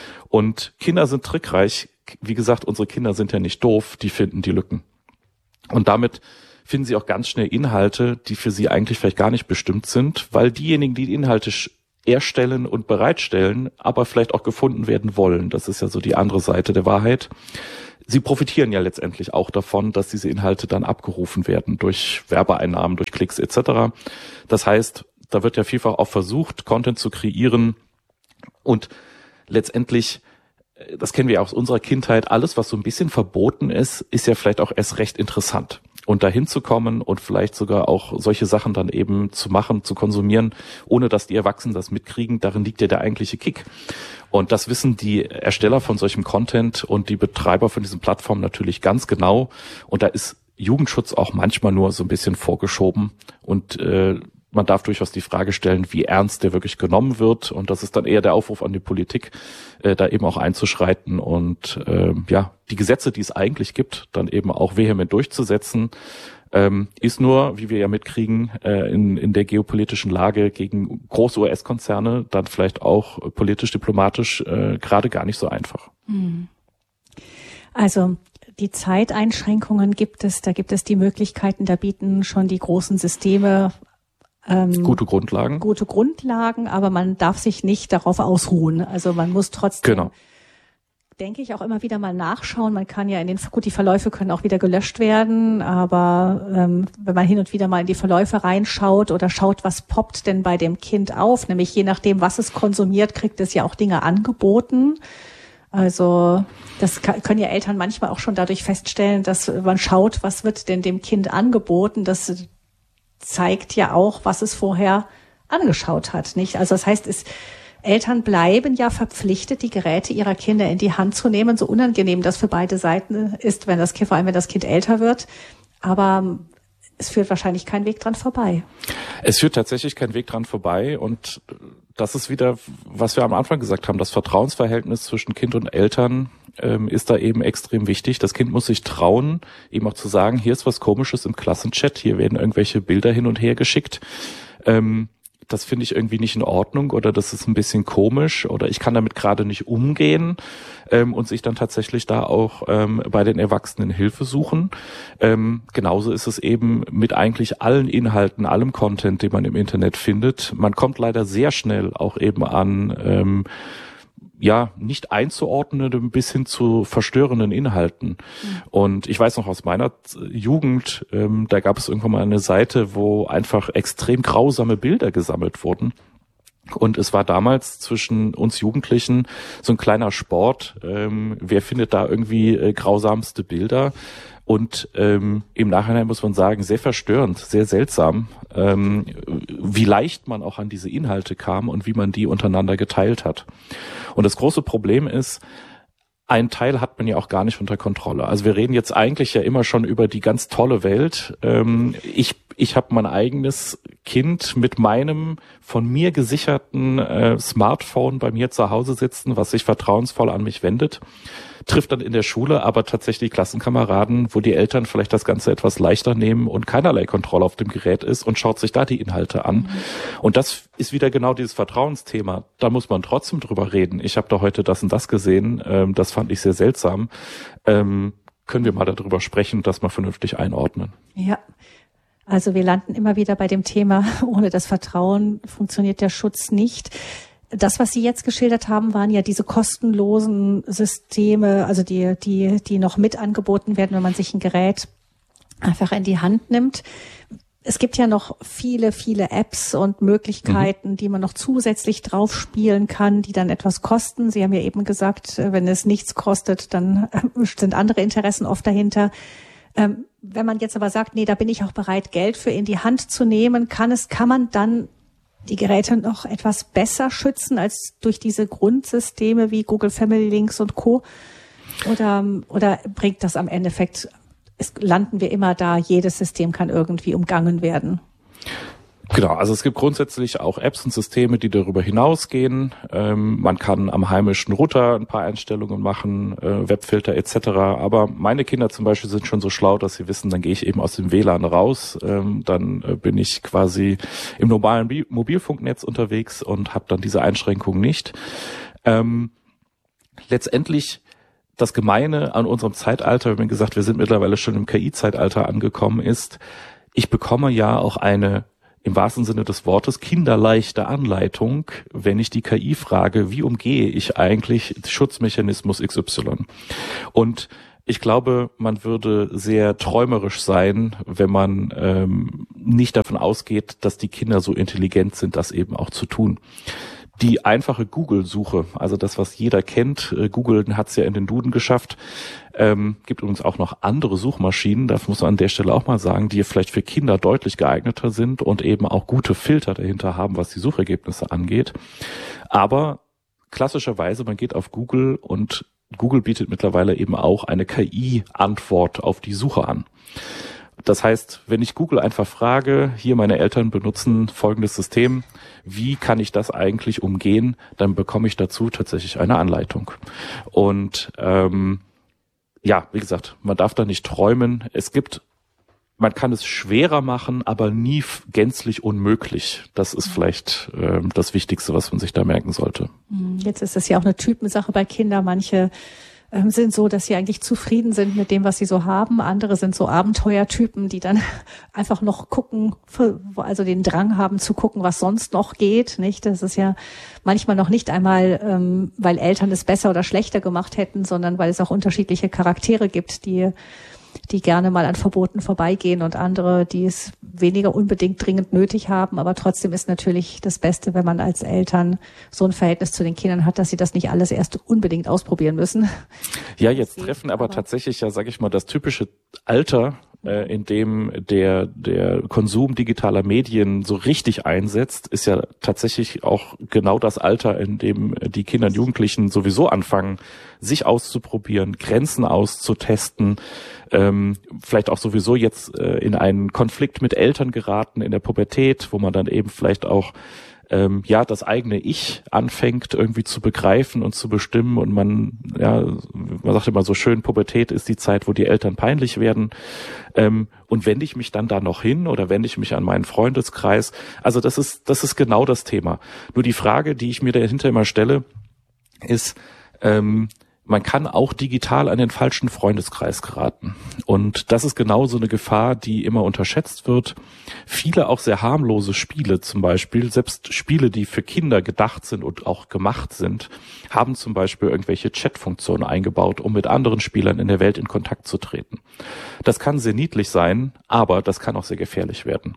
Speaker 2: Und Kinder sind trickreich. Wie gesagt, unsere Kinder sind ja nicht doof, die finden die Lücken. Und damit finden sie auch ganz schnell Inhalte, die für sie eigentlich vielleicht gar nicht bestimmt sind, weil diejenigen, die die Inhalte erstellen und bereitstellen, aber vielleicht auch gefunden werden wollen. Das ist ja so die andere Seite der Wahrheit. Sie profitieren ja letztendlich auch davon, dass diese Inhalte dann abgerufen werden durch Werbeeinnahmen, durch Klicks et cetera. Das heißt, da wird ja vielfach auch versucht, Content zu kreieren und letztendlich das kennen wir ja aus unserer Kindheit, alles, was so ein bisschen verboten ist, ist ja vielleicht auch erst recht interessant. Und dahin zu kommen und vielleicht sogar auch solche Sachen dann eben zu machen, zu konsumieren, ohne dass die Erwachsenen das mitkriegen, darin liegt ja der eigentliche Kick. Und das wissen die Ersteller von solchem Content und die Betreiber von diesen Plattformen natürlich ganz genau. Und da ist Jugendschutz auch manchmal nur so ein bisschen vorgeschoben. Und äh, man darf durchaus die Frage stellen, wie ernst der wirklich genommen wird. Und das ist dann eher der Aufruf an die Politik, äh, da eben auch einzuschreiten und äh, ja, die Gesetze, die es eigentlich gibt, dann eben auch vehement durchzusetzen. Ähm, ist nur, wie wir ja mitkriegen, äh, in, in der geopolitischen Lage gegen große U S-Konzerne dann vielleicht auch politisch, diplomatisch äh, gerade gar nicht so einfach.
Speaker 3: Also die Zeiteinschränkungen gibt es, da gibt es die Möglichkeiten, da bieten schon die großen Systeme Ähm,
Speaker 2: gute Grundlagen.
Speaker 3: Gute Grundlagen, aber man darf sich nicht darauf ausruhen. Also man muss trotzdem,
Speaker 2: genau.
Speaker 3: denke ich, auch immer wieder mal nachschauen. Man kann ja in den, gut, die Verläufe können auch wieder gelöscht werden, aber ähm, wenn man hin und wieder mal in die Verläufe reinschaut oder schaut, was poppt denn bei dem Kind auf, nämlich je nachdem, was es konsumiert, kriegt es ja auch Dinge angeboten. Also das können ja Eltern manchmal auch schon dadurch feststellen, dass man schaut, was wird denn dem Kind angeboten, das zeigt ja auch, was es vorher angeschaut hat, nicht? Also das heißt, es, Eltern bleiben ja verpflichtet, die Geräte ihrer Kinder in die Hand zu nehmen, so unangenehm das für beide Seiten ist, wenn das Kind, vor allem wenn das Kind älter wird. Aber es führt wahrscheinlich kein Weg dran vorbei.
Speaker 2: Es führt tatsächlich kein Weg dran vorbei und das ist wieder, was wir am Anfang gesagt haben, das Vertrauensverhältnis zwischen Kind und Eltern ähm, ist da eben extrem wichtig. Das Kind muss sich trauen, eben auch zu sagen, hier ist was Komisches im Klassenchat, hier werden irgendwelche Bilder hin und her geschickt. Ähm, das finde ich irgendwie nicht in Ordnung oder das ist ein bisschen komisch oder ich kann damit gerade nicht umgehen ähm, und sich dann tatsächlich da auch ähm, bei den Erwachsenen Hilfe suchen. Ähm, genauso ist es eben mit eigentlich allen Inhalten, allem Content, den man im Internet findet. Man kommt leider sehr schnell auch eben an ähm, ja, nicht einzuordnenden bis hin zu verstörenden Inhalten. Mhm. Und ich weiß noch aus meiner Jugend, ähm, da gab es irgendwann mal eine Seite, wo einfach extrem grausame Bilder gesammelt wurden. Und es war damals zwischen uns Jugendlichen so ein kleiner Sport, ähm, wer findet da irgendwie äh, grausamste Bilder? Und ähm, im Nachhinein muss man sagen, sehr verstörend, sehr seltsam, ähm, wie leicht man auch an diese Inhalte kam und wie man die untereinander geteilt hat. Und das große Problem ist, ein Teil hat man ja auch gar nicht unter Kontrolle. Also wir reden jetzt eigentlich ja immer schon über die ganz tolle Welt. Ähm, ich ich habe mein eigenes Kind mit meinem von mir gesicherten äh, Smartphone bei mir zu Hause sitzen, was sich vertrauensvoll an mich wendet, trifft dann in der Schule aber tatsächlich Klassenkameraden, wo die Eltern vielleicht das Ganze etwas leichter nehmen und keinerlei Kontrolle auf dem Gerät ist und schaut sich da die Inhalte an. Mhm. Und das ist wieder genau dieses Vertrauensthema. Da muss man trotzdem drüber reden. Ich habe da heute das und das gesehen, ähm, das fand ich sehr seltsam. Ähm, können wir mal darüber sprechen und das mal vernünftig einordnen?
Speaker 3: Ja. Also wir landen immer wieder bei dem Thema, ohne das Vertrauen funktioniert der Schutz nicht. Das, was Sie jetzt geschildert haben, waren ja diese kostenlosen Systeme, also die, die, die noch mit angeboten werden, wenn man sich ein Gerät einfach in die Hand nimmt. Es gibt ja noch viele, viele Apps und Möglichkeiten, mhm. die man noch zusätzlich drauf spielen kann, die dann etwas kosten. Sie haben ja eben gesagt, wenn es nichts kostet, dann sind andere Interessen oft dahinter. Ähm, wenn man jetzt aber sagt, nee, da bin ich auch bereit, Geld für in die Hand zu nehmen, kann es, kann man dann die Geräte noch etwas besser schützen als durch diese Grundsysteme wie Google Family Links und Co. Oder, oder bringt das am Endeffekt, es landen wir immer da, jedes System kann irgendwie umgangen werden?
Speaker 2: Genau, also es gibt grundsätzlich auch Apps und Systeme, die darüber hinausgehen. Ähm, man kann am heimischen Router ein paar Einstellungen machen, äh, Webfilter et cetera. Aber meine Kinder zum Beispiel sind schon so schlau, dass sie wissen, dann gehe ich eben aus dem W L A N raus. Ähm, dann äh, bin ich quasi im normalen Bi- Mobilfunknetz unterwegs und habe dann diese Einschränkungen nicht. Ähm, letztendlich das Gemeine an unserem Zeitalter, wenn gesagt, wir sind mittlerweile schon im K I-Zeitalter angekommen, ist, ich bekomme ja auch eine im wahrsten Sinne des Wortes kinderleichte Anleitung, wenn ich die K I frage, wie umgehe ich eigentlich Schutzmechanismus X Y? Und ich glaube, man würde sehr träumerisch sein, wenn man ähm, nicht davon ausgeht, dass die Kinder so intelligent sind, das eben auch zu tun. Die einfache Google-Suche, also das, was jeder kennt, Google hat es ja in den Duden geschafft, ähm, gibt übrigens auch noch andere Suchmaschinen, das muss man an der Stelle auch mal sagen, die vielleicht für Kinder deutlich geeigneter sind und eben auch gute Filter dahinter haben, was die Suchergebnisse angeht. Aber klassischerweise, man geht auf Google und Google bietet mittlerweile eben auch eine K I-Antwort auf die Suche an. Das heißt, wenn ich Google einfach frage, hier meine Eltern benutzen folgendes System, wie kann ich das eigentlich umgehen, dann bekomme ich dazu tatsächlich eine Anleitung. Und ähm, ja, wie gesagt, man darf da nicht träumen. Es gibt, man kann es schwerer machen, aber nie gänzlich unmöglich. Das ist vielleicht ähm, das Wichtigste, was man sich da merken sollte.
Speaker 3: Jetzt ist es ja auch eine Typensache bei Kindern. Manche sind so, dass sie eigentlich zufrieden sind mit dem, was sie so haben. Andere sind so Abenteuertypen, die dann einfach noch gucken, also den Drang haben zu gucken, was sonst noch geht, nicht? Das ist ja manchmal noch nicht einmal, ähm, weil Eltern es besser oder schlechter gemacht hätten, sondern weil es auch unterschiedliche Charaktere gibt, die die gerne mal an Verboten vorbeigehen und andere, die es weniger unbedingt dringend nötig haben. Aber trotzdem ist natürlich das Beste, wenn man als Eltern so ein Verhältnis zu den Kindern hat, dass sie das nicht alles erst unbedingt ausprobieren müssen.
Speaker 2: Ja, jetzt treffen aber, aber tatsächlich ja, sag ich mal, das typische Alter, äh, in dem der der Konsum digitaler Medien so richtig einsetzt, ist ja tatsächlich auch genau das Alter, in dem die Kinder und Jugendlichen sowieso anfangen, sich auszuprobieren, Grenzen auszutesten, ähm, vielleicht auch sowieso jetzt äh, in einen Konflikt mit Eltern geraten in der Pubertät, wo man dann eben vielleicht auch ähm, ja das eigene Ich anfängt irgendwie zu begreifen und zu bestimmen und man, ja, man sagt immer so schön, Pubertät ist die Zeit, wo die Eltern peinlich werden. Ähm, und wende ich mich dann da noch hin oder wende ich mich an meinen Freundeskreis? Also das ist das ist genau das Thema. Nur die Frage, die ich mir dahinter immer stelle, ist, ähm, man kann auch digital an den falschen Freundeskreis geraten. Und das ist genau so eine Gefahr, die immer unterschätzt wird. Viele auch sehr harmlose Spiele zum Beispiel, selbst Spiele, die für Kinder gedacht sind und auch gemacht sind, haben zum Beispiel irgendwelche Chatfunktionen eingebaut, um mit anderen Spielern in der Welt in Kontakt zu treten. Das kann sehr niedlich sein, aber das kann auch sehr gefährlich werden.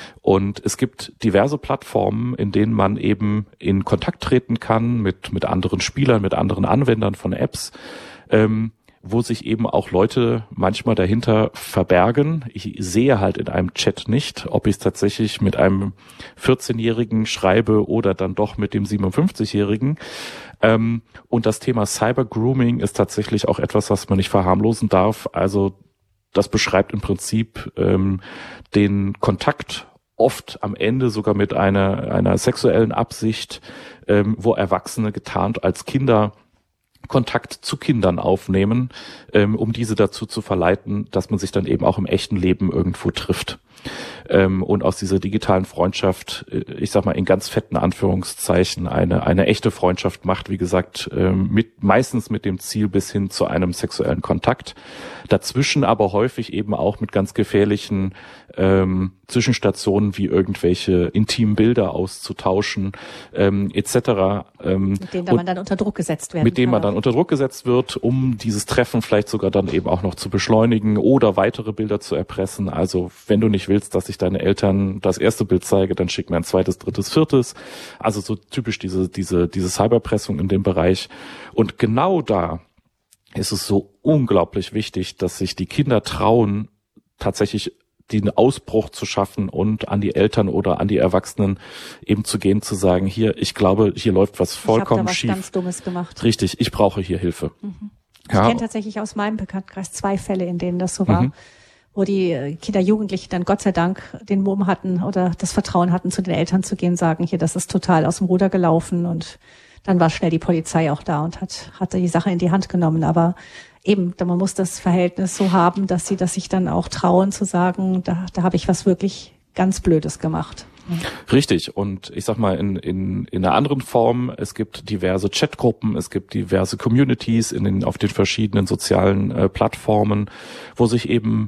Speaker 2: Und es gibt diverse Plattformen, in denen man eben in Kontakt treten kann mit mit anderen Spielern, mit anderen Anwendern von Apps, ähm, wo sich eben auch Leute manchmal dahinter verbergen. Ich sehe halt in einem Chat nicht, ob ich es tatsächlich mit einem vierzehnjährigen schreibe oder dann doch mit dem siebenundfünfzigjährigen. Ähm, und das Thema Cyber-Grooming ist tatsächlich auch etwas, was man nicht verharmlosen darf. Also das beschreibt im Prinzip ähm, den Kontakt, oft am Ende sogar mit einer einer sexuellen Absicht, ähm, wo Erwachsene getarnt als Kinder Kontakt zu Kindern aufnehmen, ähm, um diese dazu zu verleiten, dass man sich dann eben auch im echten Leben irgendwo trifft. Ähm, und aus dieser digitalen Freundschaft, ich sag mal in ganz fetten Anführungszeichen, eine eine echte Freundschaft macht, wie gesagt, ähm, mit meistens mit dem Ziel bis hin zu einem sexuellen Kontakt. Dazwischen aber häufig eben auch mit ganz gefährlichen ähm, Zwischenstationen wie irgendwelche intimen Bilder auszutauschen, ähm, et cetera. Ähm,
Speaker 3: mit denen man dann unter Druck gesetzt werden
Speaker 2: Mit denen man dann unter Druck gesetzt wird, um dieses Treffen vielleicht sogar dann eben auch noch zu beschleunigen oder weitere Bilder zu erpressen. Also wenn du nicht willst, dass ich deine Eltern das erste Bild zeige, dann schick mir ein zweites, drittes, viertes. Also so typisch diese diese diese Cyberpressung in dem Bereich. Und genau da ist es so unglaublich wichtig, dass sich die Kinder trauen, tatsächlich den Ausbruch zu schaffen und an die Eltern oder an die Erwachsenen eben zu gehen, zu sagen, hier, ich glaube, hier läuft was vollkommen schief. Ich habe da was
Speaker 3: ganz Dummes gemacht.
Speaker 2: Richtig, ich brauche hier Hilfe.
Speaker 3: Mhm. Ja. Ich kenne tatsächlich aus meinem Bekanntenkreis zwei Fälle, in denen das so war, mhm. wo die Kinder, Jugendlichen dann Gott sei Dank den Mumm hatten oder das Vertrauen hatten, zu den Eltern zu gehen, sagen, hier, das ist total aus dem Ruder gelaufen, und dann war schnell die Polizei auch da und hat, hat die Sache in die Hand genommen. Aber eben, man muss das Verhältnis so haben, dass sie das sich dann auch trauen zu sagen, da, da habe ich was wirklich ganz Blödes gemacht.
Speaker 2: Richtig. Und ich sag mal, in, in, in einer anderen Form, es gibt diverse Chatgruppen, es gibt diverse Communities in den, auf den verschiedenen sozialen äh, Plattformen, wo sich eben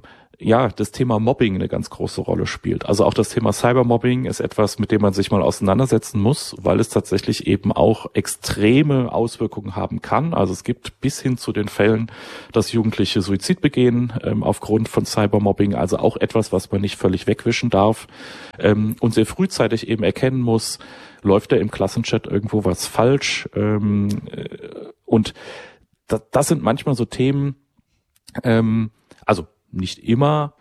Speaker 2: ja, das Thema Mobbing eine ganz große Rolle spielt. Also auch das Thema Cybermobbing ist etwas, mit dem man sich mal auseinandersetzen muss, weil es tatsächlich eben auch extreme Auswirkungen haben kann. Also es gibt bis hin zu den Fällen, dass Jugendliche Suizid begehen ähm, aufgrund von Cybermobbing, also auch etwas, was man nicht völlig wegwischen darf ähm, und sehr frühzeitig eben erkennen muss, läuft da im Klassenchat irgendwo was falsch, ähm, äh, und das, das sind manchmal so Themen, ähm, also nicht immer.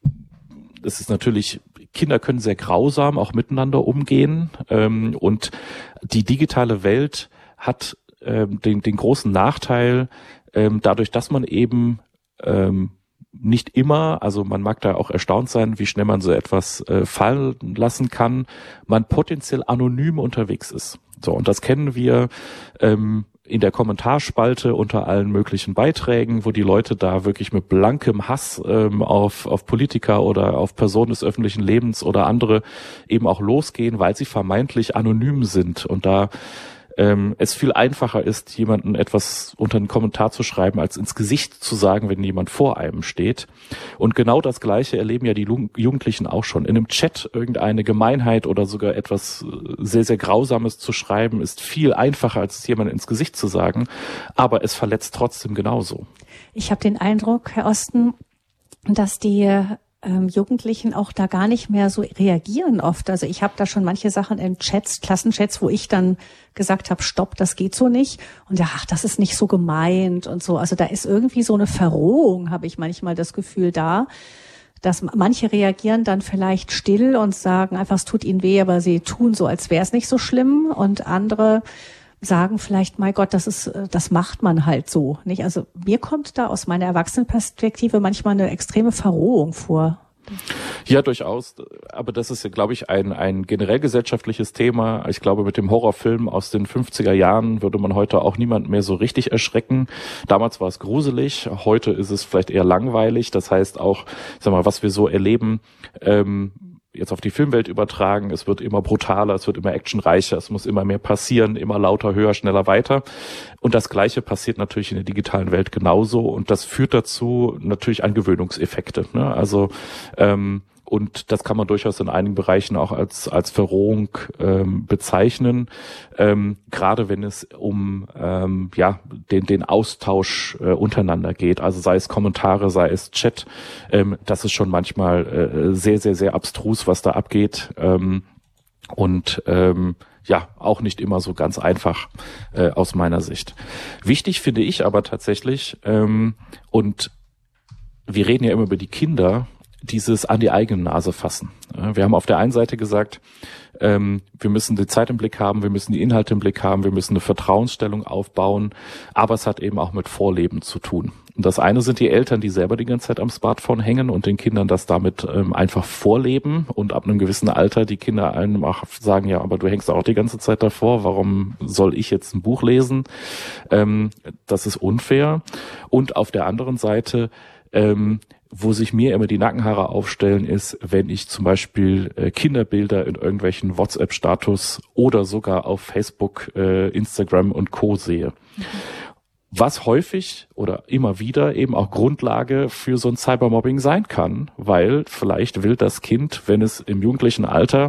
Speaker 2: Es ist natürlich, Kinder können sehr grausam auch miteinander umgehen, ähm, und die digitale Welt hat ähm, den, den großen Nachteil, ähm, dadurch, dass man eben ähm, nicht immer, also man mag da auch erstaunt sein, wie schnell man so etwas äh, fallen lassen kann, man potenziell anonym unterwegs ist. So, und das kennen wir ähm, in der Kommentarspalte unter allen möglichen Beiträgen, wo die Leute da wirklich mit blankem Hass ähm, auf, auf Politiker oder auf Personen des öffentlichen Lebens oder andere eben auch losgehen, weil sie vermeintlich anonym sind und da ähm, es viel einfacher ist, jemanden etwas unter einen Kommentar zu schreiben, als ins Gesicht zu sagen, wenn jemand vor einem steht. Und genau das Gleiche erleben ja die Jugendlichen auch schon. In einem Chat irgendeine Gemeinheit oder sogar etwas sehr, sehr Grausames zu schreiben, ist viel einfacher, als es jemand ins Gesicht zu sagen. Aber es verletzt trotzdem genauso.
Speaker 3: Ich habe den Eindruck, Herr Osten, dass die Ähm, Jugendlichen auch da gar nicht mehr so reagieren oft. Also ich habe da schon manche Sachen in Chats, Klassenchats, wo ich dann gesagt habe, stopp, das geht so nicht. Und ja, ach, das ist nicht so gemeint und so. Also da ist irgendwie so eine Verrohung, habe ich manchmal das Gefühl da, dass manche reagieren dann vielleicht still und sagen einfach, es tut ihnen weh, aber sie tun so, als wäre es nicht so schlimm. Und andere sagen vielleicht, mein Gott, das ist, das macht man halt so, nicht? Also mir kommt da aus meiner Erwachsenenperspektive manchmal eine extreme Verrohung vor.
Speaker 2: Ja, durchaus. Aber das ist ja, glaube ich, ein, ein generell gesellschaftliches Thema. Ich glaube, mit dem Horrorfilm aus den fünfziger Jahren würde man heute auch niemand mehr so richtig erschrecken. Damals war es gruselig. Heute ist es vielleicht eher langweilig. Das heißt auch, ich sag mal, was wir so erleben, ähm, jetzt auf die Filmwelt übertragen, es wird immer brutaler, es wird immer actionreicher, es muss immer mehr passieren, immer lauter, höher, schneller, weiter. Und das Gleiche passiert natürlich in der digitalen Welt genauso und das führt dazu natürlich an Gewöhnungseffekte, ne? Also ähm, und das kann man durchaus in einigen Bereichen auch als als Verrohung ähm, bezeichnen, ähm, gerade wenn es um ähm, ja den den Austausch äh, untereinander geht, also sei es Kommentare, sei es Chat, ähm, das ist schon manchmal äh, sehr sehr sehr abstrus, was da abgeht, ähm, und ähm, ja, auch nicht immer so ganz einfach äh, aus meiner Sicht. Wichtig finde ich aber tatsächlich, ähm, und wir reden ja immer über die Kinder, dieses an die eigene Nase fassen. Wir haben auf der einen Seite gesagt, ähm, wir müssen die Zeit im Blick haben, wir müssen die Inhalte im Blick haben, wir müssen eine Vertrauensstellung aufbauen, aber es hat eben auch mit Vorleben zu tun. Und das eine sind die Eltern, die selber die ganze Zeit am Smartphone hängen und den Kindern das damit ähm, einfach vorleben und ab einem gewissen Alter die Kinder einem auch sagen, ja, aber du hängst auch die ganze Zeit davor, warum soll ich jetzt ein Buch lesen? Ähm, das ist unfair. Und auf der anderen Seite, ähm, wo sich mir immer die Nackenhaare aufstellen, ist, wenn ich zum Beispiel äh, Kinderbilder in irgendwelchen WhatsApp-Status oder sogar auf Facebook, äh, Instagram und Co. sehe. Mhm. Was häufig oder immer wieder eben auch Grundlage für so ein Cybermobbing sein kann, weil vielleicht will das Kind, wenn es im jugendlichen Alter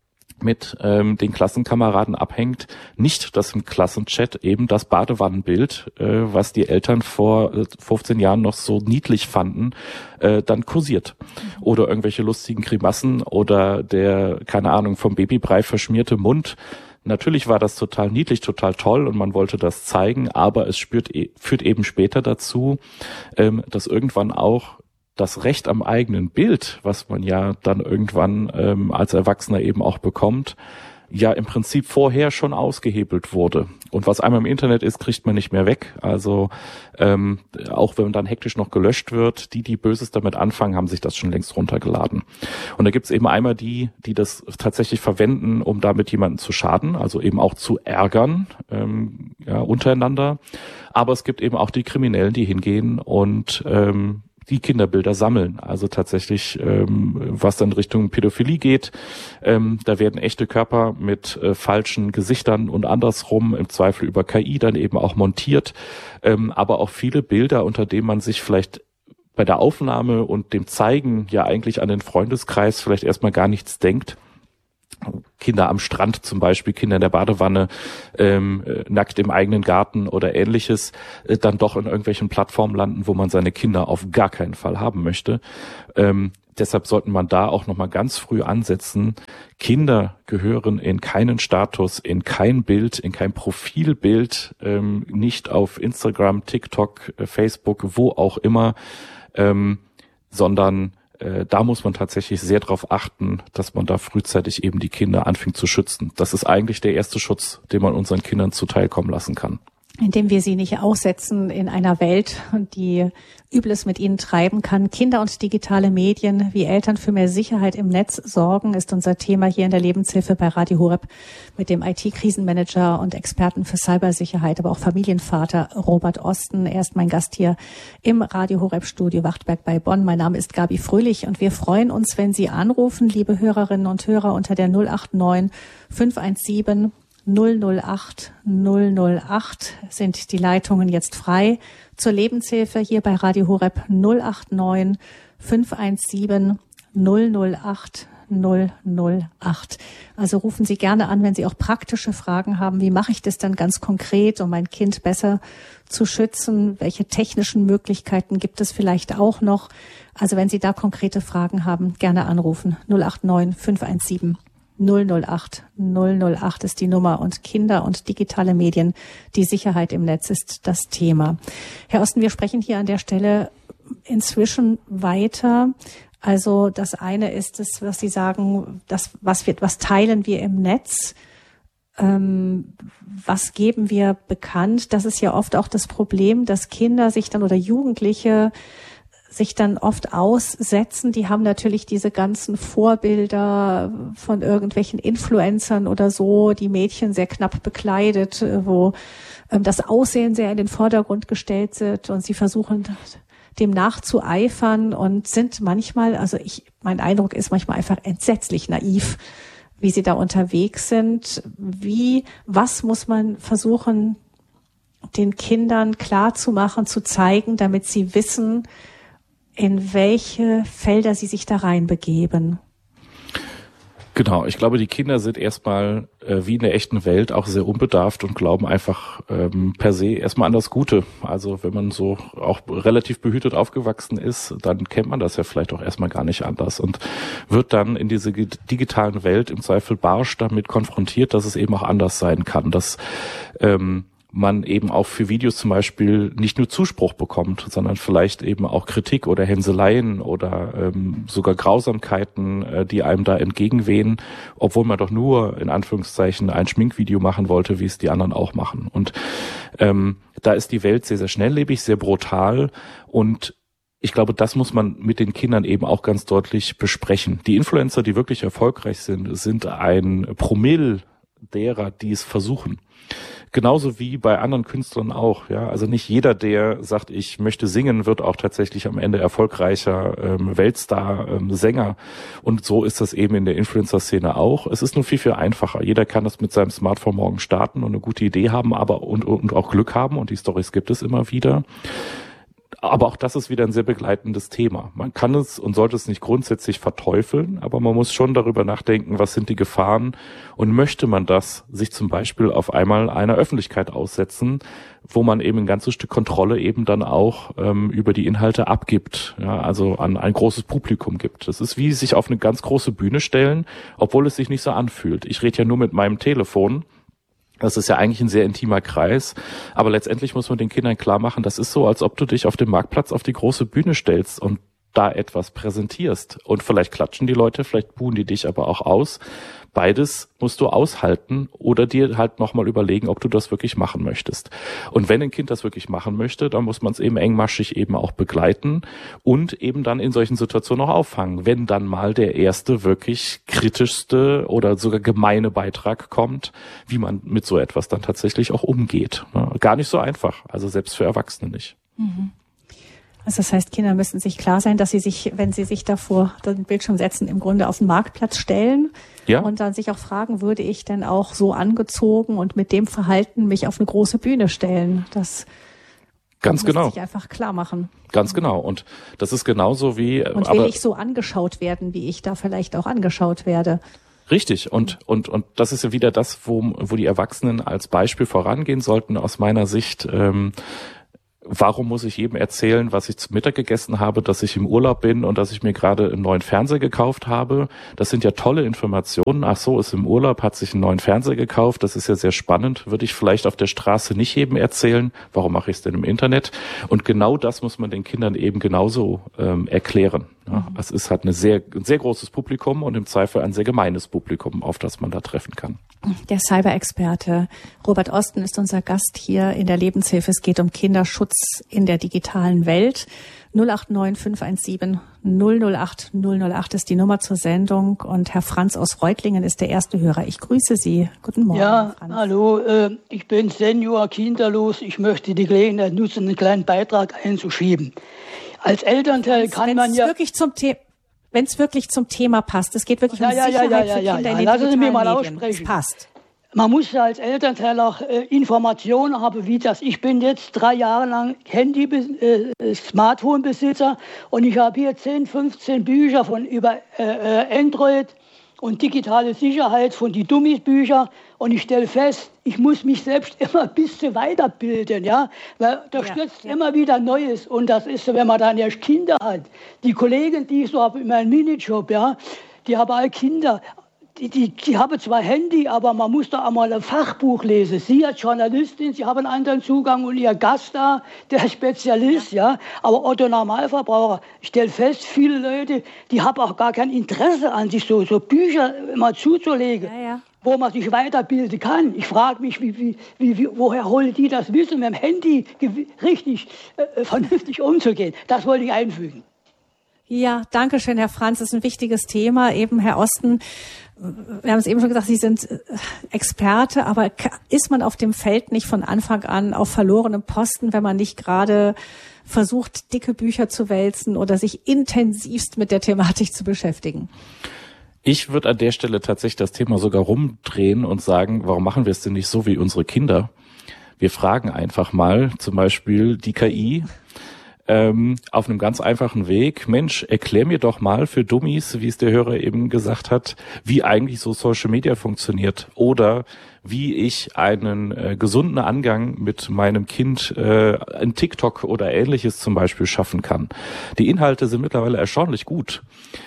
Speaker 2: mit ähm, den Klassenkameraden abhängt, nicht, dass im Klassenchat eben das Badewannenbild, äh, was die Eltern vor äh, fünfzehn Jahren noch so niedlich fanden, äh, dann kursiert. Oder irgendwelche lustigen Grimassen oder der, keine Ahnung, vom Babybrei verschmierte Mund. Natürlich war das total niedlich, total toll und man wollte das zeigen, aber es spürt, führt eben später dazu, ähm, dass irgendwann auch das Recht am eigenen Bild, was man ja dann irgendwann ähm, als Erwachsener eben auch bekommt, ja im Prinzip vorher schon ausgehebelt wurde. Und was einmal im Internet ist, kriegt man nicht mehr weg. Also ähm, auch wenn dann hektisch noch gelöscht wird, die, die Böses damit anfangen, haben sich das schon längst runtergeladen. Und da gibt's eben einmal die, die das tatsächlich verwenden, um damit jemanden zu schaden, also eben auch zu ärgern, ähm, ja, untereinander. Aber es gibt eben auch die Kriminellen, die hingehen und ähm, die Kinderbilder sammeln. Also tatsächlich, ähm, was dann Richtung Pädophilie geht, ähm, da werden echte Körper mit äh, falschen Gesichtern und andersrum im Zweifel über K I dann eben auch montiert, ähm, aber auch viele Bilder, unter denen man sich vielleicht bei der Aufnahme und dem Zeigen ja eigentlich an den Freundeskreis vielleicht erstmal gar nichts denkt. Kinder am Strand zum Beispiel, Kinder in der Badewanne, ähm, nackt im eigenen Garten oder ähnliches, äh, dann doch in irgendwelchen Plattformen landen, wo man seine Kinder auf gar keinen Fall haben möchte. Ähm, deshalb sollte man da auch nochmal ganz früh ansetzen. Kinder gehören in keinen Status, in kein Bild, in kein Profilbild, ähm, nicht auf Instagram, TikTok, äh, Facebook, wo auch immer, ähm, sondern da muss man tatsächlich sehr darauf achten, dass man da frühzeitig eben die Kinder anfängt zu schützen. Das ist eigentlich der erste Schutz, den man unseren Kindern zuteilkommen lassen kann.
Speaker 3: Indem wir sie nicht aussetzen in einer Welt, die Übles mit ihnen treiben kann. Kinder und digitale Medien, wie Eltern für mehr Sicherheit im Netz sorgen, ist unser Thema hier in der Lebenshilfe bei Radio Horeb mit dem I T-Krisenmanager und Experten für Cybersicherheit, aber auch Familienvater Robert Osten. Er ist mein Gast hier im Radio Horeb-Studio Wachtberg bei Bonn. Mein Name ist Gabi Fröhlich und wir freuen uns, wenn Sie anrufen, liebe Hörerinnen und Hörer, unter der null acht neun fünf eins sieben null null acht null null acht sind die Leitungen jetzt frei zur Lebenshilfe hier bei Radio Horeb null acht neun fünf eins sieben null null acht null null acht. Also rufen Sie gerne an, wenn Sie auch praktische Fragen haben. Wie mache ich das dann ganz konkret, um mein Kind besser zu schützen? Welche technischen Möglichkeiten gibt es vielleicht auch noch? Also wenn Sie da konkrete Fragen haben, gerne anrufen. null acht neun fünf eins sieben null null acht null null acht ist die Nummer und Kinder und digitale Medien, die Sicherheit im Netz ist das Thema. Herr Osten, wir sprechen hier an der Stelle inzwischen weiter. Also das eine ist es, was Sie sagen, das, was wir, was teilen wir im Netz? Ähm, was geben wir bekannt? Das ist ja oft auch das Problem, dass Kinder sich dann oder Jugendliche sich dann oft aussetzen. Die haben natürlich diese ganzen Vorbilder von irgendwelchen Influencern oder so, die Mädchen sehr knapp bekleidet, wo ähm, das Aussehen sehr in den Vordergrund gestellt wird und sie versuchen dem nachzueifern und sind manchmal, also ich, mein Eindruck ist manchmal einfach entsetzlich naiv, wie sie da unterwegs sind. Wie, was muss man versuchen, den Kindern klarzumachen, zu zeigen, damit sie wissen, in welche Felder sie sich da reinbegeben?
Speaker 2: Genau, ich glaube, die Kinder sind erstmal äh, wie in der echten Welt auch sehr unbedarft und glauben einfach ähm, per se erstmal an das Gute. Also wenn man so auch relativ behütet aufgewachsen ist, dann kennt man das ja vielleicht auch erstmal gar nicht anders und wird dann in diese digitalen Welt im Zweifel barsch damit konfrontiert, dass es eben auch anders sein kann, dass ähm, man eben auch für Videos zum Beispiel nicht nur Zuspruch bekommt, sondern vielleicht eben auch Kritik oder Hänseleien oder ähm, sogar Grausamkeiten, äh, die einem da entgegenwehen, obwohl man doch nur in Anführungszeichen ein Schminkvideo machen wollte, wie es die anderen auch machen. Und ähm, da ist die Welt sehr, sehr schnelllebig, sehr brutal und ich glaube, das muss man mit den Kindern eben auch ganz deutlich besprechen. Die Influencer, die wirklich erfolgreich sind, sind ein Promille derer, die es versuchen. Genauso wie bei anderen Künstlern auch, ja. Also nicht jeder, der sagt, ich möchte singen, wird auch tatsächlich am Ende erfolgreicher ähm, Weltstar, ähm, Sänger. Und so ist das eben in der Influencer-Szene auch. Es ist nur viel, viel einfacher. Jeder kann das mit seinem Smartphone morgen starten und eine gute Idee haben, aber und, und auch Glück haben. Und die Storys gibt es immer wieder. Aber auch das ist wieder ein sehr begleitendes Thema. Man kann es und sollte es nicht grundsätzlich verteufeln, aber man muss schon darüber nachdenken, was sind die Gefahren und möchte man das sich zum Beispiel auf einmal einer Öffentlichkeit aussetzen, wo man eben ein ganzes Stück Kontrolle eben dann auch ähm, über die Inhalte abgibt, ja, also an ein großes Publikum gibt. Das ist wie sich auf eine ganz große Bühne stellen, obwohl es sich nicht so anfühlt. Ich rede ja nur mit meinem Telefon. Das ist ja eigentlich ein sehr intimer Kreis, aber letztendlich muss man den Kindern klar machen, das ist so, als ob du dich auf dem Marktplatz auf die große Bühne stellst und da etwas präsentierst. Und vielleicht klatschen die Leute, vielleicht buhen die dich aber auch aus. Beides musst du aushalten oder dir halt nochmal überlegen, ob du das wirklich machen möchtest. Und wenn ein Kind das wirklich machen möchte, dann muss man es eben engmaschig eben auch begleiten und eben dann in solchen Situationen auch auffangen. Wenn dann mal der erste wirklich kritischste oder sogar gemeine Beitrag kommt, wie man mit so etwas dann tatsächlich auch umgeht. Gar nicht so einfach, also selbst für Erwachsene nicht.
Speaker 3: Mhm. Also das heißt, Kinder müssen sich klar sein, dass sie sich, wenn sie sich davor den Bildschirm setzen, im Grunde auf den Marktplatz stellen. Ja. Und dann sich auch fragen, würde ich denn auch so angezogen und mit dem Verhalten mich auf eine große Bühne stellen? Das
Speaker 2: Ganz
Speaker 3: man
Speaker 2: genau.
Speaker 3: muss sich einfach klar machen.
Speaker 2: Ganz genau. Und das ist genauso wie...
Speaker 3: Und will aber, ich so angeschaut werden, wie ich da vielleicht auch angeschaut werde?
Speaker 2: Richtig. Und, und, und das ist ja wieder das, wo, wo die Erwachsenen als Beispiel vorangehen sollten, aus meiner Sicht. Ähm, Warum muss ich jedem erzählen, was ich zum Mittag gegessen habe, dass ich im Urlaub bin und dass ich mir gerade einen neuen Fernseher gekauft habe? Das sind ja tolle Informationen. Ach so, ist im Urlaub, hat sich einen neuen Fernseher gekauft. Das ist ja sehr spannend. Würde ich vielleicht auf der Straße nicht jedem erzählen. Warum mache ich es denn im Internet? Und genau das muss man den Kindern eben genauso ähm, erklären. Ja, es ist halt eine sehr, ein sehr großes Publikum und im Zweifel ein sehr gemeines Publikum, auf das man da treffen kann.
Speaker 3: Der Cyber-Experte Robert Osten ist unser Gast hier in der Lebenshilfe. Es geht um Kinderschutz in der digitalen Welt. null acht neun fünf eins sieben null null acht null null acht ist die Nummer zur Sendung. Und Herr Franz aus Reutlingen ist der erste Hörer. Ich grüße Sie. Guten Morgen,
Speaker 4: ja,
Speaker 3: Herr Franz.
Speaker 4: Hallo, äh, ich bin Senior, kinderlos. Ich möchte die Gelegenheit nutzen, einen kleinen Beitrag einzuschieben. Als Elternteil kann
Speaker 3: Wenn's
Speaker 4: man ja...
Speaker 3: Wirklich zum The- Wenn es wirklich zum Thema passt, es geht wirklich
Speaker 4: ja,
Speaker 3: um
Speaker 4: ja,
Speaker 3: Sicherheit
Speaker 4: ja, ja,
Speaker 3: für
Speaker 4: ja,
Speaker 3: Kinder
Speaker 4: ja,
Speaker 3: in den
Speaker 4: lassen Sie mich mal
Speaker 3: digitalen Medien.
Speaker 4: aussprechen.
Speaker 3: Es passt.
Speaker 4: Man muss ja als Elternteil auch äh, Informationen haben, wie das. Ich bin jetzt drei Jahre lang Handy, äh, Smartphone-Besitzer und ich habe hier zehn, fünfzehn Bücher von über äh, Android und digitale Sicherheit von die Dummies-Bücher und ich stelle fest, ich muss mich selbst immer ein bisschen weiterbilden, ja, weil da
Speaker 3: ja,
Speaker 4: stürzt
Speaker 3: ja.
Speaker 4: immer wieder Neues und das ist so, wenn man dann erst Kinder hat. Die Kollegen, die ich so habe in meinem Minijob, ja, die haben alle Kinder. Die, die, die haben zwar Handy, aber man muss da einmal ein Fachbuch lesen. Sie als Journalistin, Sie haben einen anderen Zugang und Ihr Gast da, der Spezialist, ja. ja. Aber Otto Normalverbraucher, ich stelle fest, viele Leute, die haben auch gar kein Interesse an sich, so, so Bücher mal zuzulegen.
Speaker 3: Ja, ja.
Speaker 4: Wo man sich weiterbilden kann. Ich frage mich, wie, wie, wie, woher holen die das Wissen, mit dem Handy richtig äh, vernünftig umzugehen? Das wollte ich einfügen.
Speaker 3: Ja, danke schön, Herr Franz. Das ist ein wichtiges Thema. Eben, Herr Osten, wir haben es eben schon gesagt, Sie sind Experte, aber ist man auf dem Feld nicht von Anfang an auf verlorenem Posten, wenn man nicht gerade versucht, dicke Bücher zu wälzen oder sich intensivst mit der Thematik zu beschäftigen?
Speaker 2: Ich würde an der Stelle tatsächlich das Thema sogar rumdrehen und sagen, warum machen wir es denn nicht so wie unsere Kinder? Wir fragen einfach mal zum Beispiel die K I ähm, auf einem ganz einfachen Weg. Mensch, erklär mir doch mal für Dummies, wie es der Hörer eben gesagt hat, wie eigentlich so Social Media funktioniert oder wie ich einen äh, gesunden Angang mit meinem Kind äh, in TikTok oder Ähnliches zum Beispiel schaffen kann. Die Inhalte sind mittlerweile erstaunlich gut.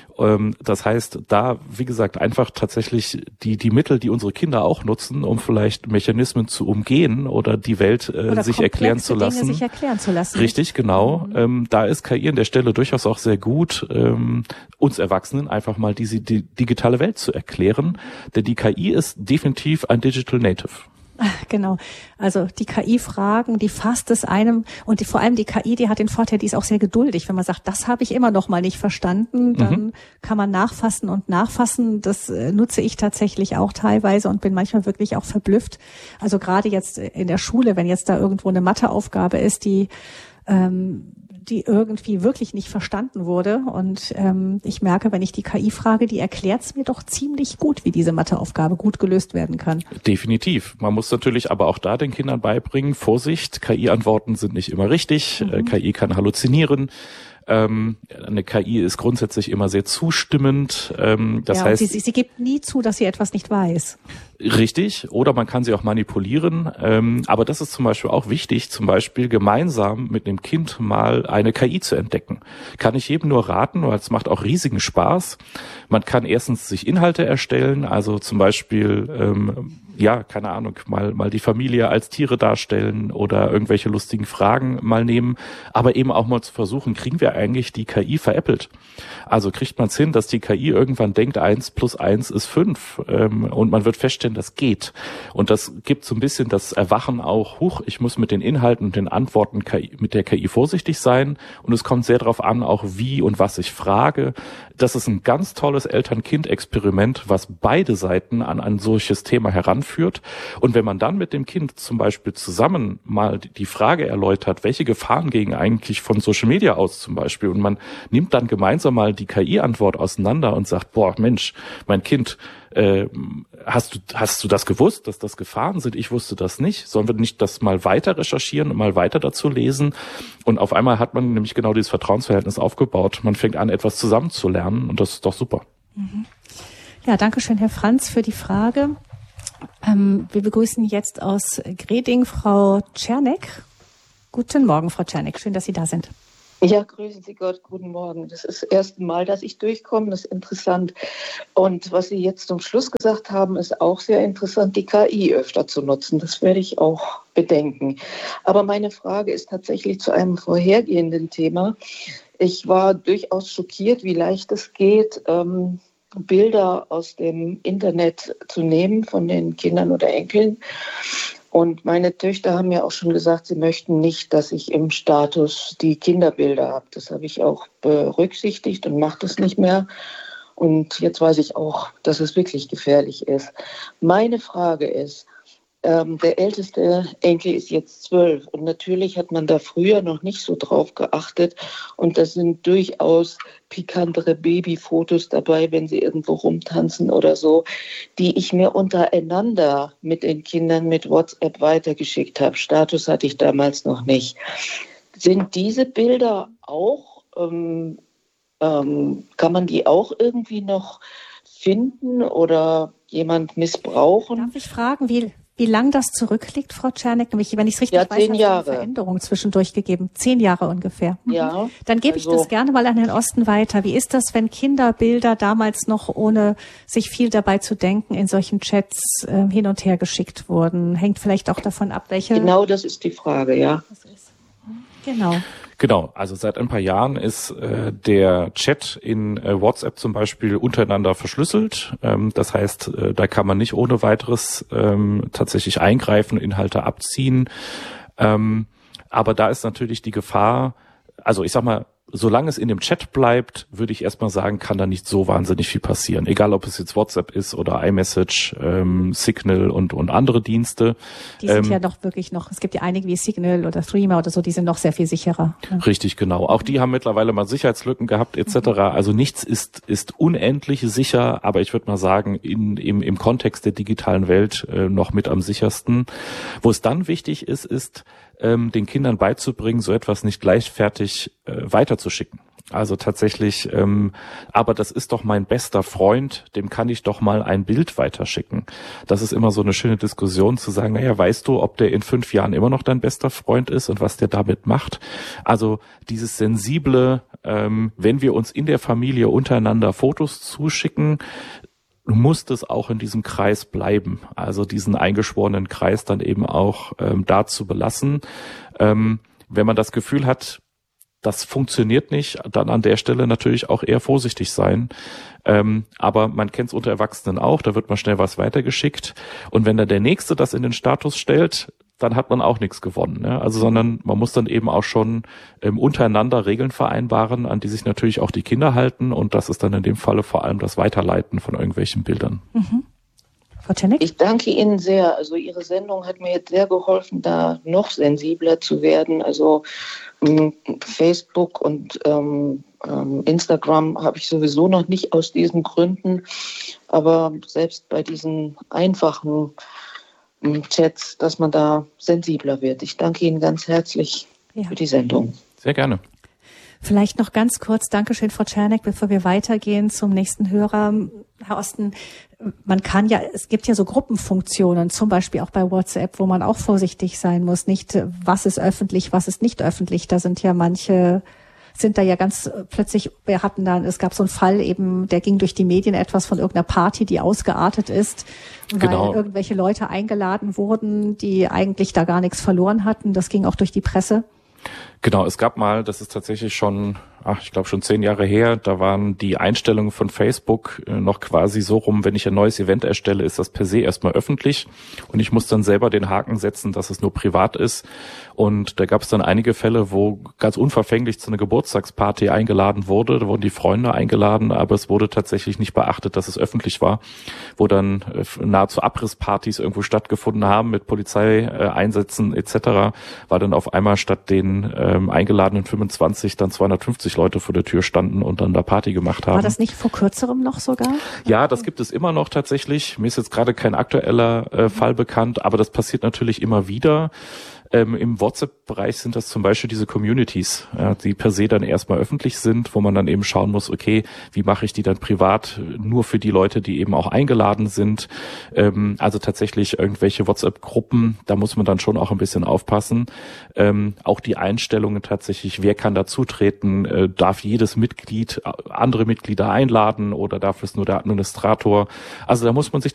Speaker 2: Das heißt, da, wie gesagt, einfach tatsächlich die die Mittel, die unsere Kinder auch nutzen, um vielleicht Mechanismen zu umgehen oder die Welt äh,
Speaker 3: oder
Speaker 2: sich erklären zu lassen.
Speaker 3: Dinge sich erklären zu lassen.
Speaker 2: Richtig, genau. Mhm. Ähm, da ist K I an der Stelle durchaus auch sehr gut, ähm, uns Erwachsenen einfach mal diese die digitale Welt zu erklären. Denn die K I ist definitiv ein Digital Native.
Speaker 3: Genau. Also die K I-Fragen, die fasst es einem und die, vor allem die K I, die hat den Vorteil, die ist auch sehr geduldig. Wenn man sagt, das habe ich immer noch mal nicht verstanden, dann mhm. kann man nachfassen und nachfassen. Das äh, nutze ich tatsächlich auch teilweise und bin manchmal wirklich auch verblüfft. Also gerade jetzt in der Schule, wenn jetzt da irgendwo eine Matheaufgabe ist, die ähm, die irgendwie wirklich nicht verstanden wurde. Und ähm, ich merke, wenn ich die K I frage, die erklärt es mir doch ziemlich gut, wie diese Matheaufgabe gut gelöst werden kann.
Speaker 2: Definitiv. Man muss natürlich aber auch da den Kindern beibringen, Vorsicht, K I-Antworten sind nicht immer richtig. Mhm. K I kann halluzinieren. Ähm, eine K I ist grundsätzlich immer sehr zustimmend. Ähm, das
Speaker 3: ja,
Speaker 2: heißt,
Speaker 3: sie, sie, sie gibt nie zu, dass sie etwas nicht weiß.
Speaker 2: Richtig, oder man kann sie auch manipulieren. Ähm, aber das ist zum Beispiel auch wichtig, zum Beispiel gemeinsam mit dem Kind mal eine K I zu entdecken. Kann ich jedem nur raten, weil es macht auch riesigen Spaß. Man kann erstens sich Inhalte erstellen, also zum Beispiel, ähm, ja, keine Ahnung, mal mal die Familie als Tiere darstellen oder irgendwelche lustigen Fragen mal nehmen, aber eben auch mal zu versuchen, kriegen wir eigentlich die K I veräppelt? Also kriegt man es hin, dass die K I irgendwann denkt, eins plus eins ist fünf ähm, und man wird feststellen, das geht. Und das gibt so ein bisschen das Erwachen auch, huch, ich muss mit den Inhalten und den Antworten K I, mit der K I vorsichtig sein und es kommt sehr darauf an, auch wie und was ich frage. Das ist ein ganz tolles Eltern-Kind-Experiment, was beide Seiten an ein solches Thema heranführt. führt. Und wenn man dann mit dem Kind zum Beispiel zusammen mal die Frage erläutert, welche Gefahren gehen eigentlich von Social Media aus zum Beispiel, und man nimmt dann gemeinsam mal die K I-Antwort auseinander und sagt, boah, Mensch, mein Kind, äh, hast du hast du das gewusst, dass das Gefahren sind? Ich wusste das nicht. Sollen wir nicht das mal weiter recherchieren und mal weiter dazu lesen? Und auf einmal hat man nämlich genau dieses Vertrauensverhältnis aufgebaut. Man fängt an, etwas zusammenzulernen, und das ist doch super.
Speaker 3: Mhm. Ja, danke schön, Herr Franz, für die Frage. Ähm, wir begrüßen jetzt aus Greding Frau Czernek. Guten Morgen, Frau Czernek. Schön, dass Sie da sind.
Speaker 5: Ja, grüßen Sie Gott, guten Morgen. Das ist das erste Mal, dass ich durchkomme, das ist interessant. Und was Sie jetzt zum Schluss gesagt haben, ist auch sehr interessant, die K I öfter zu nutzen. Das werde ich auch bedenken. Aber meine Frage ist tatsächlich zu einem vorhergehenden Thema. Ich war durchaus schockiert, wie leicht es geht, ähm, Bilder aus dem Internet zu nehmen von den Kindern oder Enkeln. Und meine Töchter haben ja auch schon gesagt, sie möchten nicht, dass ich im Status die Kinderbilder habe. Das habe ich auch berücksichtigt und mache das nicht mehr. Und jetzt weiß ich auch, dass es wirklich gefährlich ist. Meine Frage ist, ähm, der älteste Enkel ist jetzt zwölf. Und natürlich hat man da früher noch nicht so drauf geachtet. Und da sind durchaus pikantere Babyfotos dabei, wenn sie irgendwo rumtanzen oder so, die ich mir untereinander mit den Kindern mit WhatsApp weitergeschickt habe. Status hatte ich damals noch nicht. Sind diese Bilder auch, ähm, ähm, kann man die auch irgendwie noch finden oder jemand missbrauchen?
Speaker 3: Darf ich fragen, wie... Wie lang das zurückliegt, Frau Czernek? Nämlich, wenn ich es richtig
Speaker 5: ja,
Speaker 3: weiß,
Speaker 5: zehn
Speaker 3: hat es
Speaker 5: Jahre.
Speaker 3: eine Veränderung zwischendurch gegeben. Zehn Jahre ungefähr. Mhm.
Speaker 5: Ja.
Speaker 3: Dann gebe
Speaker 5: also,
Speaker 3: ich das gerne mal an Herrn Osten weiter. Wie ist das, wenn Kinderbilder damals noch, ohne sich viel dabei zu denken, in solchen Chats äh, hin und her geschickt wurden? Hängt vielleicht auch davon ab, welche...
Speaker 5: Genau, das ist die Frage, ja.
Speaker 3: Das ist. Genau.
Speaker 2: Genau, also seit ein paar Jahren ist äh, der Chat in äh, WhatsApp zum Beispiel untereinander verschlüsselt. Ähm, das heißt, äh, da kann man nicht ohne weiteres ähm, tatsächlich eingreifen, Inhalte abziehen. Ähm, aber da ist natürlich die Gefahr, also ich sag mal, solange es in dem Chat bleibt, würde ich erstmal sagen, kann da nicht so wahnsinnig viel passieren. Egal, ob es jetzt WhatsApp ist oder iMessage, ähm, Signal und und andere Dienste.
Speaker 3: Die sind
Speaker 2: ähm,
Speaker 3: ja doch wirklich noch, es gibt ja einige wie Signal oder Threema oder so, die sind noch sehr viel sicherer. Ja.
Speaker 2: Richtig, genau. Auch die haben mittlerweile mal Sicherheitslücken gehabt et cetera. Also nichts ist ist unendlich sicher, aber ich würde mal sagen, in, im, im Kontext der digitalen Welt äh, noch mit am sichersten. Wo es dann wichtig ist, ist, ähm, den Kindern beizubringen, so etwas nicht leichtfertig äh, weiterzuschicken. Also tatsächlich, ähm, aber das ist doch mein bester Freund, dem kann ich doch mal ein Bild weiterschicken. Das ist immer so eine schöne Diskussion zu sagen, naja, weißt du, ob der in fünf Jahren immer noch dein bester Freund ist und was der damit macht? Also dieses sensible, ähm, wenn wir uns in der Familie untereinander Fotos zuschicken, muss das auch in diesem Kreis bleiben, also diesen eingeschworenen Kreis dann eben auch ähm, da zu belassen. Ähm, wenn man das Gefühl hat, das funktioniert nicht, dann an der Stelle natürlich auch eher vorsichtig sein. Ähm, aber man kennt es unter Erwachsenen auch, da wird mal schnell was weitergeschickt. Und wenn dann der Nächste das in den Status stellt, dann hat man auch nichts gewonnen. Ne? Also, sondern man muss dann eben auch schon ähm, untereinander Regeln vereinbaren, an die sich natürlich auch die Kinder halten. Und das ist dann in dem Falle vor allem das Weiterleiten von irgendwelchen Bildern.
Speaker 3: Mhm. Frau Czernek?
Speaker 5: Ich danke Ihnen sehr. Also Ihre Sendung hat mir jetzt sehr geholfen, da noch sensibler zu werden. Also ähm, Facebook und ähm, ähm, Instagram habe ich sowieso noch nicht aus diesen Gründen. Aber selbst bei diesen einfachen Chats, dass man da sensibler wird. Ich danke Ihnen ganz herzlich ja. für die Sendung.
Speaker 2: Sehr gerne.
Speaker 3: Vielleicht noch ganz kurz, Dankeschön, Frau Czernek, bevor wir weitergehen zum nächsten Hörer. Herr Osten, man kann ja, es gibt ja so Gruppenfunktionen, zum Beispiel auch bei WhatsApp, wo man auch vorsichtig sein muss. Nicht, was ist öffentlich, was ist nicht öffentlich. Da sind ja manche, sind da ja ganz plötzlich, wir hatten dann, es gab so einen Fall eben, der ging durch die Medien etwas von irgendeiner Party, die ausgeartet ist, weil
Speaker 2: genau.
Speaker 3: irgendwelche Leute eingeladen wurden, die eigentlich da gar nichts verloren hatten. Das ging auch durch die Presse.
Speaker 2: Genau, es gab mal, das ist tatsächlich schon, ach, ich glaube schon zehn Jahre her, da waren die Einstellungen von Facebook noch quasi so rum, wenn ich ein neues Event erstelle, ist das per se erstmal öffentlich und ich muss dann selber den Haken setzen, dass es nur privat ist. Und da gab es dann einige Fälle, wo ganz unverfänglich zu einer Geburtstagsparty eingeladen wurde, da wurden die Freunde eingeladen, aber es wurde tatsächlich nicht beachtet, dass es öffentlich war, wo dann nahezu Abrisspartys irgendwo stattgefunden haben mit Polizeieinsätzen et cetera, war dann auf einmal statt den ähm, eingeladenen fünfundzwanzig dann zweihundertfünfzig Leute vor der Tür standen und dann da Party gemacht haben.
Speaker 3: War das nicht vor kürzerem noch sogar?
Speaker 2: Ja, das gibt es immer noch tatsächlich. Mir ist jetzt gerade kein aktueller äh, Fall bekannt, aber das passiert natürlich immer wieder. Ähm, Im WhatsApp-Bereich sind das zum Beispiel diese Communities, ja, die per se dann erstmal öffentlich sind, wo man dann eben schauen muss, okay, wie mache ich die dann privat, nur für die Leute, die eben auch eingeladen sind. Ähm, also tatsächlich irgendwelche WhatsApp-Gruppen, da muss man dann schon auch ein bisschen aufpassen. Ähm, auch die Einstellungen tatsächlich, wer kann dazutreten, äh, darf jedes Mitglied andere Mitglieder einladen oder darf es nur der Administrator? Also da muss man sich